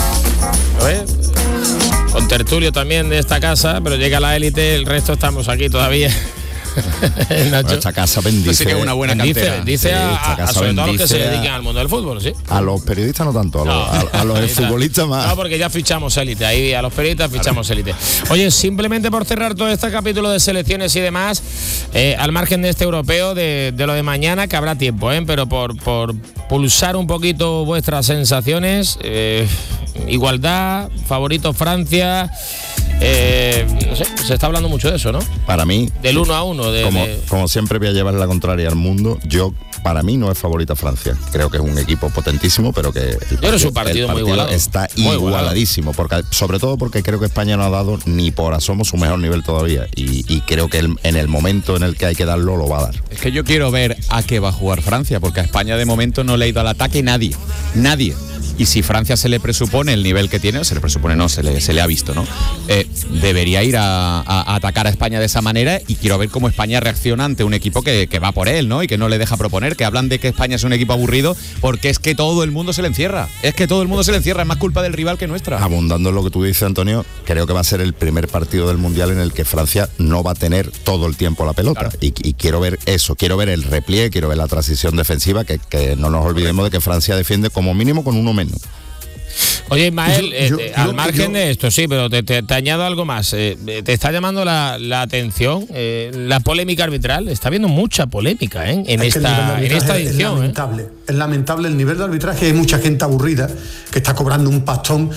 Con tertulio también de esta casa, pero llega la élite, el resto estamos aquí todavía. Nacho, esta casa bendice, una buena cantera. Dice sobre todo a los que se dedican al mundo del fútbol, ¿sí? A los periodistas no tanto, a los futbolistas más. No, porque ya fichamos élite, ahí a los periodistas fichamos élite. Oye, simplemente por cerrar todo este capítulo de selecciones y demás, al margen de este europeo, de lo de mañana, que habrá tiempo, pero por pulsar un poquito vuestras sensaciones, igualdad, favorito Francia, no sé, se está hablando mucho de eso, ¿no? Para mí, del 1-1. Como siempre voy a llevar la contraria al mundo, para mí no es favorita Francia. Creo que es un equipo potentísimo, pero que el partido muy igualado. Está igualadísimo, sobre todo porque creo que España no ha dado ni por asomo su mejor nivel todavía, y creo que en el momento en el que hay que darlo, lo va a dar. Es que yo quiero ver a qué va a jugar Francia, porque a España de momento no le ha ido al ataque nadie. Y si Francia se le presupone el nivel que tiene, se le ha visto, ¿no? Debería ir a atacar a España de esa manera, y quiero ver cómo España reacciona ante un equipo que va por él, ¿no? Y que no le deja proponer, que hablan de que España es un equipo aburrido, porque es que todo el mundo se le encierra. Es más culpa del rival que nuestra. Abundando en lo que tú dices, Antonio, creo que va a ser el primer partido del Mundial en el que Francia no va a tener todo el tiempo la pelota. Claro. Y quiero ver eso, quiero ver el repliegue, quiero ver la transición defensiva, que no nos olvidemos de que Francia defiende como mínimo con uno menos. Oye, Ismael, al margen de esto, sí, pero te añado algo más. Te está llamando la atención la polémica arbitral. Está habiendo mucha polémica en esta edición. Es lamentable el nivel de arbitraje. Hay mucha gente aburrida que está cobrando un pastón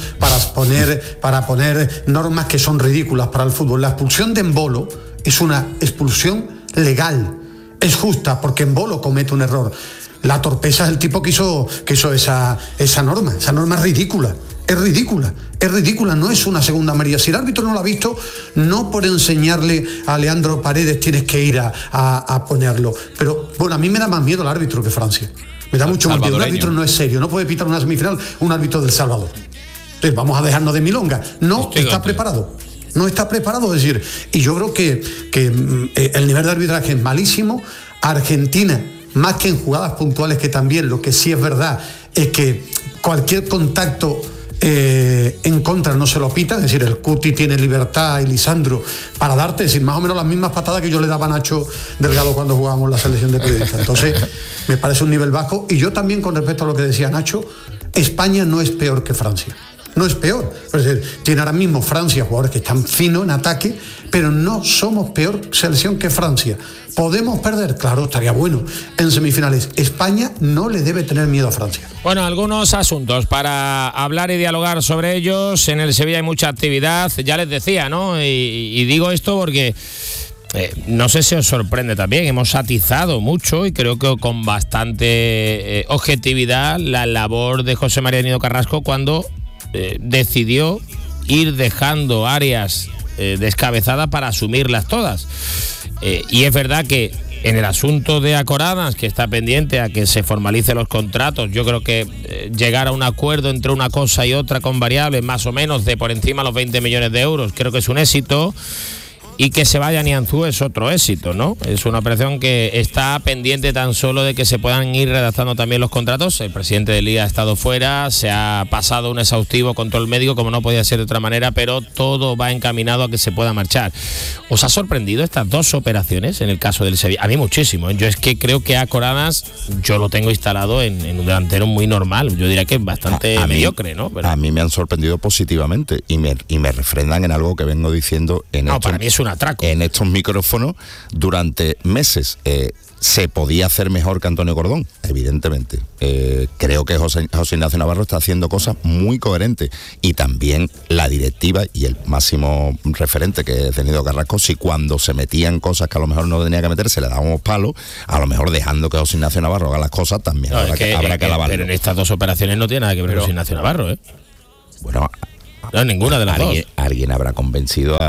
para poner normas que son ridículas para el fútbol. La expulsión de Embolo es una expulsión legal, es justa, porque Embolo comete un error. La torpeza es el tipo que hizo esa norma. Esa norma es ridícula. Es ridícula, no es una segunda amarilla. Si el árbitro no lo ha visto, no por enseñarle a Leandro Paredes tienes que ir a ponerlo. Pero bueno, a mí me da más miedo el árbitro que Francia. Me da mucho más miedo. Un árbitro no es serio, no puede pitar una semifinal un árbitro del Salvador. Entonces vamos a dejarnos de milonga. No está preparado. No está preparado, es decir, y yo creo que el nivel de arbitraje es malísimo. Argentina, más que en jugadas puntuales, que también, lo que sí es verdad es que cualquier contacto en contra no se lo pita, es decir, el Cuti tiene libertad y Lisandro para darte, es decir, más o menos las mismas patadas que yo le daba a Nacho Delgado cuando jugábamos la selección de periodistas. Entonces, me parece un nivel bajo. Y yo también, con respecto a lo que decía Nacho, España no es peor que Francia. No es peor. Es decir, tiene ahora mismo Francia jugadores que están finos en ataque, pero no somos peor selección que Francia. ¿Podemos perder? Claro, estaría bueno en semifinales. España no le debe tener miedo a Francia. Bueno, algunos asuntos para hablar y dialogar sobre ellos. En el Sevilla hay mucha actividad, ya les decía, ¿no? Y digo esto porque no sé si os sorprende también. Hemos atizado mucho y creo que con bastante objetividad la labor de José María Nido Carrasco cuando decidió ir dejando áreas descabezadas para asumirlas todas. Y es verdad que en el asunto de Acorada, que está pendiente a que se formalicen los contratos, yo creo que llegar a un acuerdo entre una cosa y otra con variables más o menos de por encima de los 20 millones de euros, creo que es un éxito. Y que se vaya Nianzú es otro éxito, ¿no? Es una operación que está pendiente tan solo de que se puedan ir redactando también los contratos. El presidente de Liga ha estado fuera, se ha pasado un exhaustivo control médico, como no podía ser de otra manera, pero todo va encaminado a que se pueda marchar. ¿Os ha sorprendido estas dos operaciones en el caso del Sevilla? A mí muchísimo. Yo es que creo que a Coradas yo lo tengo instalado en un delantero muy normal. Yo diría que es bastante mediocre, ¿no? Pero a mí me han sorprendido positivamente y me refrendan en algo que vengo diciendo para mí es un atraco. En estos micrófonos durante meses. Se podía hacer mejor que Antonio Cordón, evidentemente. Creo que José Ignacio Navarro está haciendo cosas muy coherentes, y también la directiva y el máximo referente, que es Nido Carrasco, si cuando se metían cosas que a lo mejor no tenía que meterse le dábamos palos, a lo mejor dejando que José Ignacio Navarro haga las cosas también habrá que alabarlo. Pero en estas dos operaciones no tiene nada que ver José Ignacio Navarro, ¿eh? Bueno, no, ninguna de las dos. Alguien habrá convencido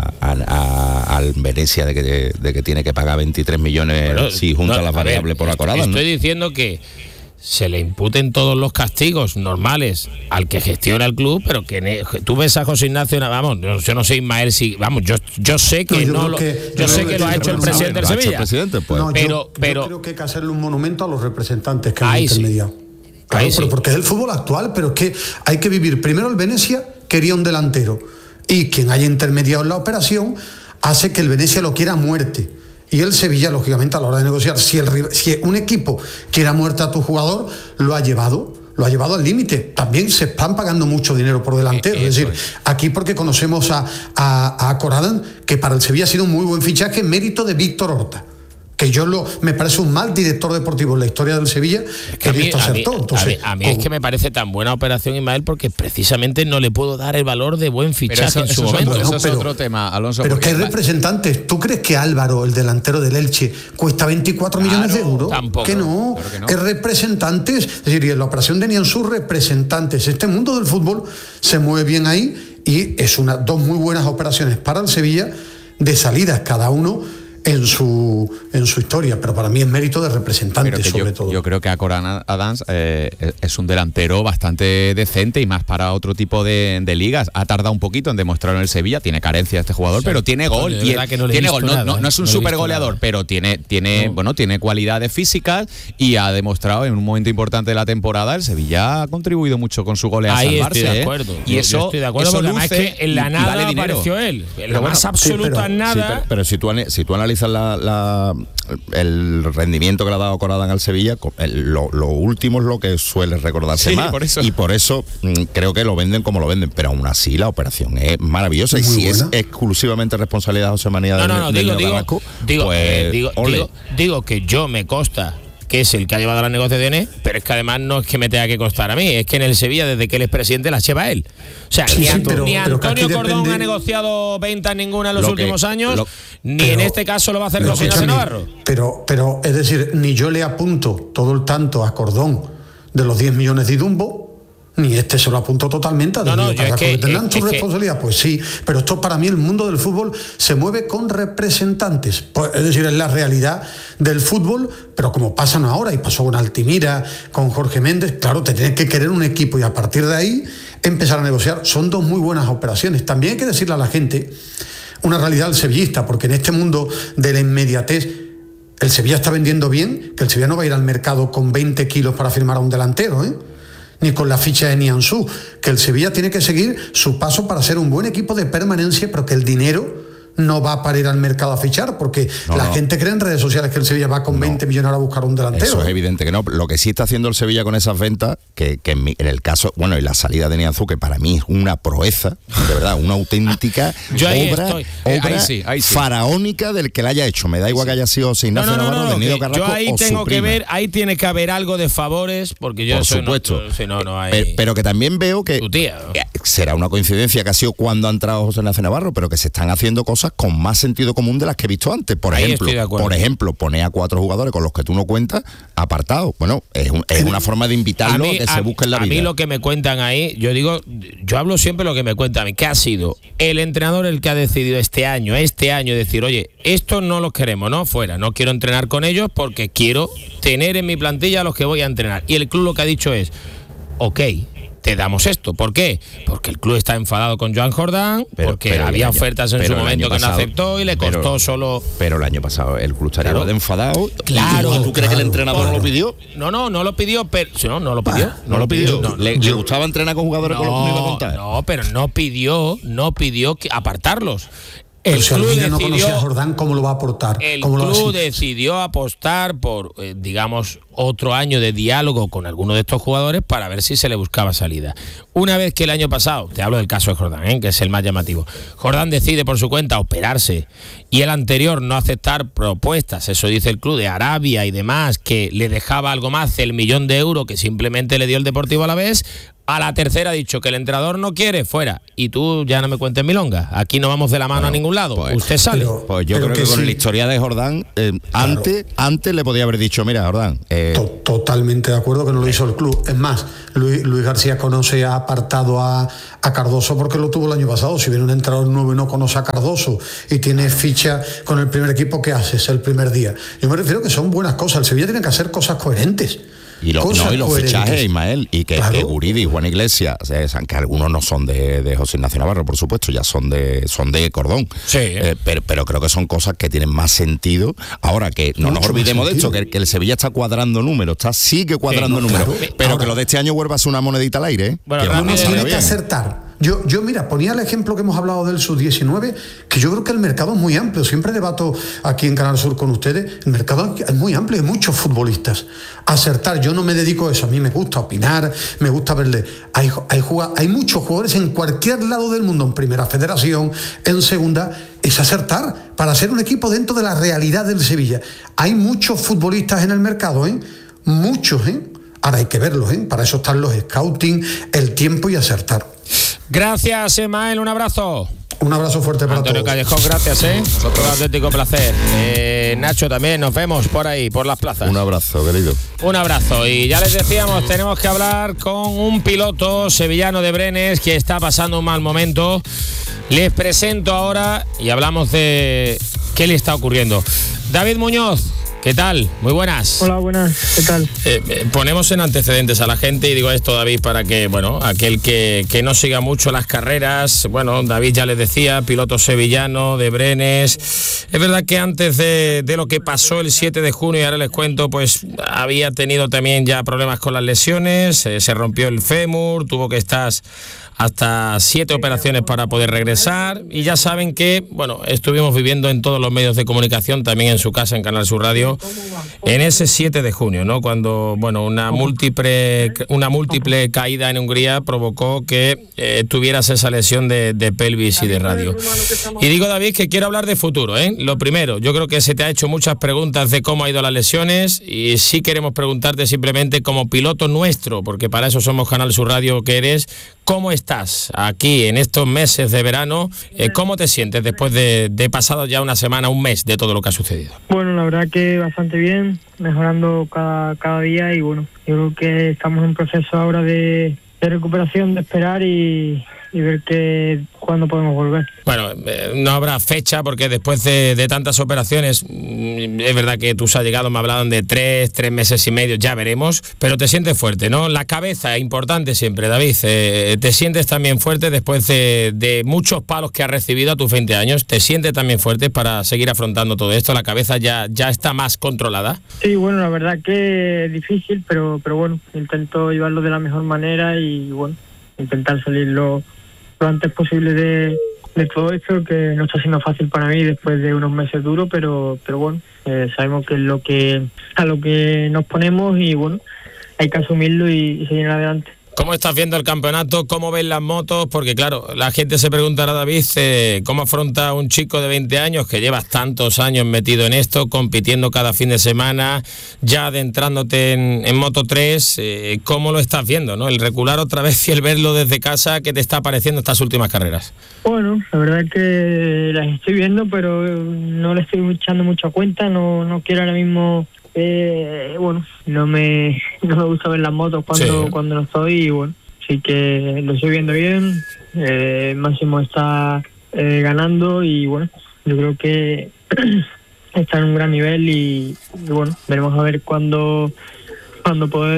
al Venecia de que tiene que pagar 23 millones si junta las variables por Acorada. Estoy diciendo que se le imputen todos los castigos normales al que gestiona el club, pero que tú ves a José Ignacio, vamos, yo no sé Ismael si, vamos, yo sé que lo ha hecho el presidente del Sevilla. Yo creo que hay que hacerle un monumento a los representantes que han intermediado. Claro, porque es el fútbol actual, pero es que hay que vivir. Primero el Venecia quería un delantero, y quien haya intermediado en la operación hace que el Venecia lo quiera a muerte. Y el Sevilla, lógicamente, a la hora de negociar, si un equipo quiere a muerte a tu jugador, lo ha llevado al límite. También se están pagando mucho dinero por delantero. Es decir, aquí porque conocemos a Corradan, que para el Sevilla ha sido un muy buen fichaje, mérito de Víctor Horta, que me parece un mal director deportivo en la historia del Sevilla, que a mí es que me parece tan buena operación, Ismael, porque precisamente no le puedo dar el valor de buen fichaje en su momento. Eso es otro tema, Alonso. Pero que hay representantes. ¿Tú crees que Álvaro, el delantero del Elche, cuesta 24 millones de euros? Tampoco. Que no. Que representantes, es decir, y en la operación de Nianzú, representantes. Este mundo del fútbol se mueve bien ahí, y es dos muy buenas operaciones para el Sevilla, de salidas cada uno en su historia, pero para mí es mérito de representantes, sobre todo. Yo creo que Acorada Adams es un delantero bastante decente, y más para otro tipo de ligas. Ha tardado un poquito en demostrarlo en el Sevilla, tiene carencia este jugador, pero tiene gol. No es un super goleador, pero tiene cualidades físicas, y ha demostrado en un momento importante de la temporada. El Sevilla ha contribuido mucho con su gol a salvarse. Estoy de acuerdo. Y eso estoy de acuerdo, porque además es que en la nada apareció él. En la más absoluta nada. Pero si tú analizas analizas el rendimiento que le ha dado Corredán al Sevilla, lo último es lo que suele recordarse más. Y por eso creo que lo venden como lo venden, pero aún así la operación es maravillosa. Y si es exclusivamente responsabilidad de José María digo que yo me consta que es el que ha llevado las negociaciones, pero es que además no es que me tenga que costar a mí, es que en el Sevilla, desde que él es presidente, las lleva él. O sea, ni Antonio Cordón ha negociado ventas ninguna en los últimos años, en este caso lo va a hacer José Ignacio Navarro. Pero, es decir, ni yo le apunto todo el tanto a Cordón de los 10 millones de Dumbo, ni este se lo apunto totalmente a ¿tendrán su responsabilidad? Pues sí, pero esto para mí, el mundo del fútbol se mueve con representantes, pues, es decir, es la realidad del fútbol, pero como pasan ahora y pasó con Altimira, con Jorge Méndez, claro, te tienes que querer un equipo y a partir de ahí empezar a negociar. Son dos muy buenas operaciones. También hay que decirle a la gente una realidad al sevillista, porque en este mundo de la inmediatez el Sevilla está vendiendo bien, que el Sevilla no va a ir al mercado con 20 kilos para firmar a un delantero, ni con la ficha de Nianzú, que el Sevilla tiene que seguir su paso para ser un buen equipo de permanencia, pero que el dinero no va para ir al mercado a fichar, porque gente cree en redes sociales que el Sevilla va con 20 millones a buscar un delantero. Eso es evidente que no. Lo que sí está haciendo el Sevilla con esas ventas, que en el caso, y la salida de Nianzú, que para mí es una proeza, de verdad, una auténtica obra faraónica del que la haya hecho. Me da igual que haya sido José Ignacio Navarro, de Nido Carrasco. Yo ahí tengo que ver, ahí tiene que haber algo de favores, porque yo por supuesto. No hay... pero que también veo que será una coincidencia que ha sido cuando ha entrado José Ignacio Navarro, pero que se están haciendo cosas con más sentido común de las que he visto antes. Por ejemplo, pone a 4 jugadores con los que tú no cuentas apartados. Bueno, es una forma de invitarlo a que se busquen la vida. A mí lo que me cuentan ahí, yo hablo siempre lo que me cuentan a mí, que ha sido el entrenador el que ha decidido este año decir, oye, estos no los queremos, no, fuera, no quiero entrenar con ellos porque quiero tener en mi plantilla a los que voy a entrenar. Y el club lo que ha dicho es, ok, te damos esto. ¿Por qué? Porque el club está enfadado con Joan Jordán, porque había ofertas en su momento que no aceptó y le costó solo... Pero el año pasado el club estaría igual de enfadado. Claro. ¿Tú crees que el entrenador no lo pidió? No lo pidió, pero... No lo pidió. No lo pidió. ¿Le gustaba entrenar con jugadores con los que no iba a contar? No, pero no pidió que apartarlos. El club no conocía a Jordán, ¿cómo lo va a aportar? El club decidió apostar por, otro año de diálogo con alguno de estos jugadores para ver si se le buscaba salida. Una vez que el año pasado, te hablo del caso de Jordán, que es el más llamativo, Jordán decide por su cuenta operarse y el anterior no aceptar propuestas, eso dice el club, de Arabia y demás, que le dejaba algo más, el 1 millón de euros que simplemente le dio el Deportivo Alavés. A la tercera ha dicho que el entrenador no quiere, fuera. Y tú ya no me cuentes milonga. Aquí no vamos de la mano a ningún lado. Usted sale. Pues yo creo que con la historia de Jordán, antes le podía haber dicho, mira, Jordán... Totalmente de acuerdo que no lo hizo el club. Es más, Luis García conoce, ha apartado a Cardoso porque lo tuvo el año pasado. Si viene un entrenador nuevo y no conoce a Cardoso y tiene ficha con el primer equipo, ¿qué haces el primer día? Yo me refiero que son buenas cosas. El Sevilla tiene que hacer cosas coherentes. Y los fichajes, Ismael, y que Guridi y Juan Iglesias, que algunos no son de José Ignacio Navarro, por supuesto, ya son de Cordón. Sí. Pero creo que son cosas que tienen más sentido. Ahora, que no nos olvidemos de esto, que el Sevilla está cuadrando números, sigue cuadrando números. Pero ahora, que lo de este año vuelva a ser una monedita al aire. Uno tiene que acertar. Yo, mira, ponía el ejemplo que hemos hablado del Sub-19, que yo creo que el mercado es muy amplio. Siempre debato aquí en Canal Sur con ustedes. El mercado es muy amplio, hay muchos futbolistas. Acertar, yo no me dedico a eso. A mí me gusta opinar, me gusta verle. Hay muchos jugadores en cualquier lado del mundo, en Primera Federación, en Segunda. Es acertar para ser un equipo dentro de la realidad del Sevilla. Hay muchos futbolistas en el mercado, muchos, Ahora hay que verlos, Para eso están los scouting, el tiempo y acertar. Gracias, Emael, un abrazo. Un abrazo fuerte para Antonio todos. Callejón, gracias, un auténtico placer. Nacho también, nos vemos por ahí, por las plazas. Un abrazo, querido. Un abrazo. Y ya les decíamos, tenemos que hablar con un piloto sevillano de Brenes que está pasando un mal momento. Les presento ahora y hablamos de qué le está ocurriendo. David Muñoz, ¿Qué tal? Muy buenas. Hola, buenas. ¿Qué tal? Ponemos en antecedentes a la gente y digo esto, David, para que, bueno, aquel que no siga mucho las carreras, bueno, David ya les decía, piloto sevillano de Brenes. Es verdad que antes de lo que pasó el 7 de junio, y ahora les cuento, pues había tenido también ya problemas con las lesiones, se rompió el fémur, tuvo que estar hasta 7 operaciones para poder regresar, y ya saben que, bueno, estuvimos viviendo en todos los medios de comunicación, también en su casa, en Canal Sur Radio, en ese 7 de junio, ¿no? Cuando, bueno, una múltiple caída en Hungría provocó que tuvieras esa lesión de pelvis y de radio. Y digo, David, que quiero hablar de futuro, ¿eh? Lo primero, yo creo que se te ha hecho muchas preguntas de cómo ha ido las lesiones, y sí queremos preguntarte simplemente como piloto nuestro, porque para eso somos Canal Sur Radio que eres, ¿cómo estás aquí en estos meses de verano? ¿Cómo te sientes después de pasado ya una semana, un mes de todo lo que ha sucedido? Bueno, la verdad que bastante bien, mejorando cada día, y bueno, yo creo que estamos en proceso ahora de recuperación, de esperar y ver cuándo podemos volver. Bueno, no habrá fecha porque después de tantas operaciones, es verdad que tus allegados me hablaban de 3 meses y medio, ya veremos, pero te sientes fuerte, ¿no? La cabeza es importante siempre, David. Te sientes también fuerte después de muchos palos que has recibido a tus 20 años. ¿Te sientes también fuerte para seguir afrontando todo esto? ¿La cabeza ya está más controlada? Sí, bueno, la verdad que es difícil, pero bueno, intento llevarlo de la mejor manera y bueno, intentar salir lo antes posible de todo esto, que no está siendo fácil para mí después de unos meses duros, pero bueno, sabemos que es a lo que nos ponemos y bueno, hay que asumirlo y seguir adelante. ¿Cómo estás viendo el campeonato? ¿Cómo ven las motos? Porque claro, la gente se preguntará, David, ¿cómo afronta un chico de 20 años que llevas tantos años metido en esto, compitiendo cada fin de semana, ya adentrándote en Moto 3? ¿Cómo lo estás viendo, no? El recular otra vez y el verlo desde casa, ¿qué te está pareciendo estas últimas carreras? Bueno, la verdad es que las estoy viendo, pero no le estoy echando mucha cuenta, no quiero ahora mismo... bueno, no me gusta ver las motos cuando no estoy, y bueno, sí que lo estoy viendo bien. Máximo está ganando y bueno, yo creo que está en un gran nivel y bueno, veremos a ver cuando pueda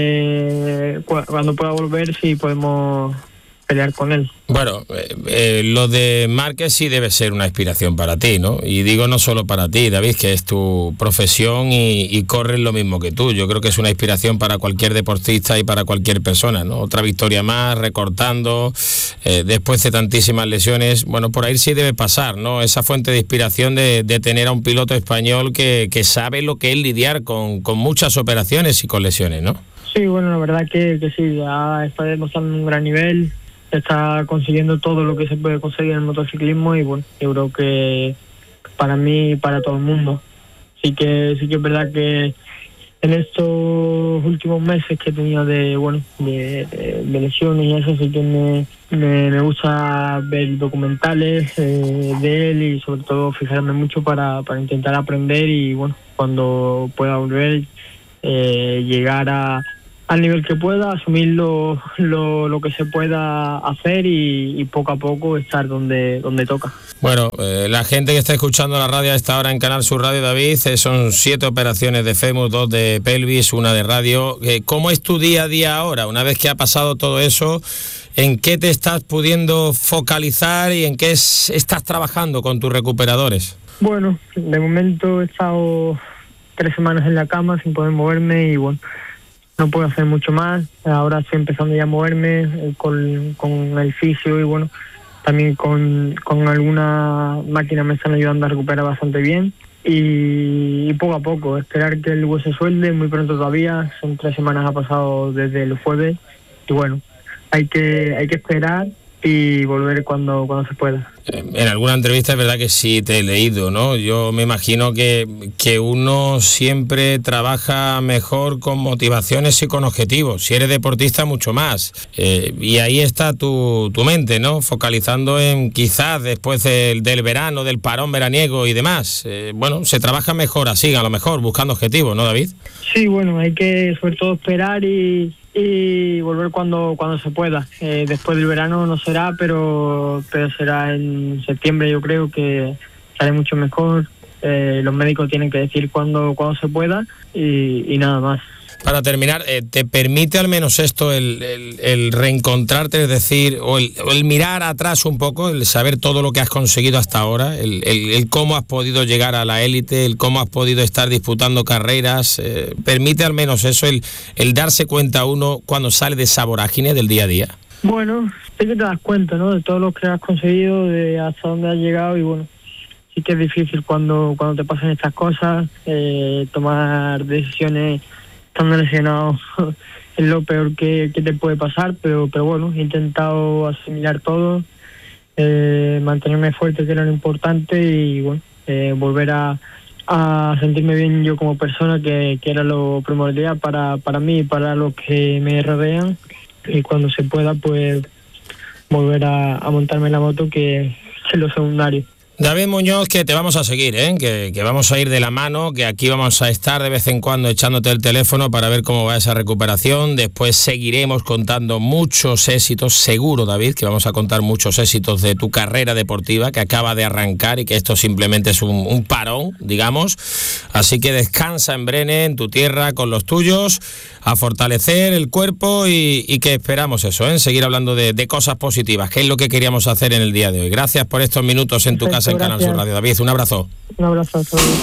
volver, si podemos pelear con él. Bueno, lo de Márquez sí debe ser una inspiración para ti, ¿no? Y digo no solo para ti, David, que es tu profesión y corres lo mismo que tú. Yo creo que es una inspiración para cualquier deportista y para cualquier persona, ¿no? Otra victoria más, recortando, después de tantísimas lesiones. Bueno, por ahí sí debe pasar, ¿no? Esa fuente de inspiración de tener a un piloto español que sabe lo que es lidiar con muchas operaciones y con lesiones, ¿no? Sí, bueno, la verdad que sí, ya está demostrando un gran nivel. Está consiguiendo todo lo que se puede conseguir en el motociclismo y bueno, yo creo que para mí y para todo el mundo. Sí que es verdad que en estos últimos meses que he tenido de lesiones y eso, sí que me gusta ver documentales de él y sobre todo fijarme mucho para intentar aprender y bueno, cuando pueda volver llegar al nivel que pueda, asumir lo que se pueda hacer y poco a poco estar donde toca. Bueno, la gente que está escuchando la radio a esta hora en Canal Sur Radio, David, son 7 operaciones de fémur, 2 de pelvis, 1 de radio. ¿Cómo es tu día a día ahora? Una vez que ha pasado todo eso, ¿en qué te estás pudiendo focalizar y en qué estás trabajando con tus recuperadores? Bueno, de momento he estado 3 semanas en la cama sin poder moverme y bueno, no puedo hacer mucho más. Ahora estoy empezando ya a moverme con el fisio y bueno, también con alguna máquina me están ayudando a recuperar bastante bien y poco a poco, esperar que el hueso suelde, muy pronto todavía, son 3 semanas ha pasado desde el jueves y bueno, hay que esperar y volver cuando se pueda. En alguna entrevista es verdad que sí te he leído, ¿no? Yo me imagino que uno siempre trabaja mejor con motivaciones y con objetivos. Si eres deportista, mucho más. Y ahí está tu mente, ¿no? Focalizando en quizás después del verano, del parón veraniego y demás. Bueno, se trabaja mejor así, a lo mejor, buscando objetivos, ¿no, David? Sí, bueno, hay que sobre todo esperar y volver cuando se pueda. Después del verano no será, pero será en septiembre. Yo creo que estaré mucho mejor los médicos tienen que decir cuándo se pueda y nada más. Para terminar, ¿te permite al menos esto el reencontrarte, es decir, o el mirar atrás un poco, el saber todo lo que has conseguido hasta ahora, el cómo has podido llegar a la élite, el cómo has podido estar disputando carreras? ¿Permite al menos eso, el darse cuenta uno cuando sale de esa vorágine del día a día? Bueno, sí que te das cuenta, ¿no?, de todo lo que has conseguido, de hasta dónde has llegado, y bueno, sí que es difícil cuando te pasan estas cosas, tomar decisiones estando lesionado es lo peor que te puede pasar, pero bueno, he intentado asimilar todo, mantenerme fuerte, que era lo importante, y bueno, volver a sentirme bien yo como persona, que era lo primordial para mí y para los que me rodean, y cuando se pueda pues volver a montarme en la moto, que es lo secundario. David Muñoz, que te vamos a seguir, que vamos a ir de la mano, que aquí vamos a estar de vez en cuando echándote el teléfono para ver cómo va esa recuperación. Después seguiremos contando muchos éxitos, seguro, David, que vamos a contar muchos éxitos de tu carrera deportiva, que acaba de arrancar y que esto simplemente es un parón, digamos. Así que descansa en Brene, en tu tierra, con los tuyos, a fortalecer el cuerpo y que esperamos eso, seguir hablando de cosas positivas, que es lo que queríamos hacer en el día de hoy. Gracias por estos minutos en tu casa en Canal Sur Radio. David, un abrazo. Un abrazo a todos.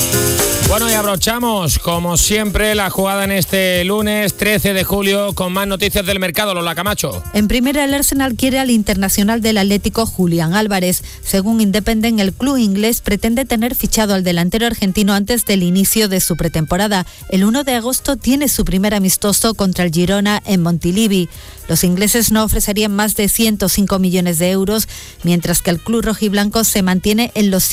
Bueno, y abrochamos, como siempre, la jugada en este lunes 13 de julio con más noticias del mercado. Lola Camacho. En primera, el Arsenal quiere al internacional del Atlético Julián Álvarez. Según Independent, el club inglés pretende tener fichado al delantero argentino antes del inicio de su pretemporada. El 1 de agosto tiene su primer amistoso contra el Girona en Montilivi. Los ingleses no ofrecerían más de 105 millones de euros, mientras que el club rojiblanco se mantiene en los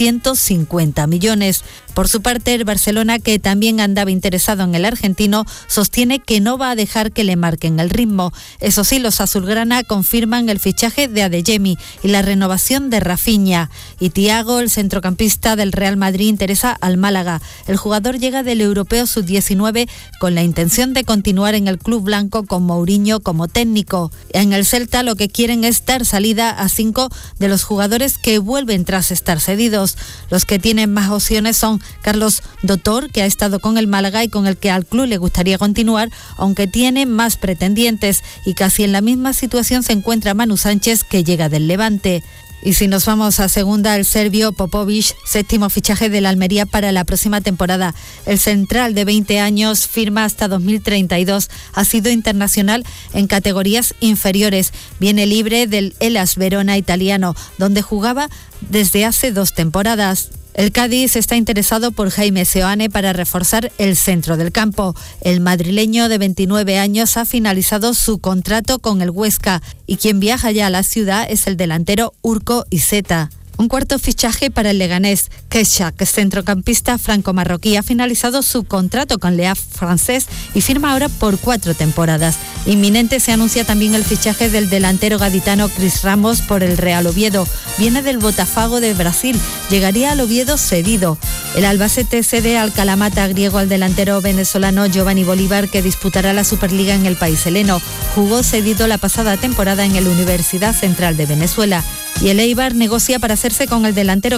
150 millones. Por su parte, el Barcelona, que también andaba interesado en el argentino, sostiene que no va a dejar que le marquen el ritmo. Eso sí, los azulgrana confirman el fichaje de Adeyemi y la renovación de Rafinha. Y Thiago, el centrocampista del Real Madrid, interesa al Málaga. El jugador llega del Europeo Sub-19 con la intención de continuar en el club blanco con Mourinho como técnico. En el Celta lo que quieren es dar salida a 5 de los jugadores que vuelven tras estar cedidos. Los que tienen más opciones son Carlos Dotor, que ha estado con el Málaga y con el que al club le gustaría continuar, aunque tiene más pretendientes, y casi en la misma situación se encuentra Manu Sánchez, que llega del Levante. Y si nos vamos a segunda, el serbio Popovic, séptimo fichaje de la Almería para la próxima temporada. El central de 20 años firma hasta 2032. Ha sido internacional en categorías inferiores. Viene libre del Hellas Verona italiano, donde jugaba desde hace 2 temporadas. El Cádiz está interesado por Jaime Seoane para reforzar el centro del campo. El madrileño de 29 años ha finalizado su contrato con el Huesca y quien viaja ya a la ciudad es el delantero Urko Iseta. Un cuarto fichaje para el Leganés. Keshak, centrocampista franco-marroquí, ha finalizado su contrato con Le Havre francés y firma ahora por 4 temporadas. Inminente se anuncia también el fichaje del delantero gaditano Cris Ramos por el Real Oviedo. Viene del Botafogo de Brasil, llegaría al Oviedo cedido. El Albacete cede al Kalamata griego al delantero venezolano Giovanni Bolívar, que disputará la Superliga en el país heleno. Jugó cedido la pasada temporada en la Universidad Central de Venezuela. Y el Eibar negocia para hacerse con el delantero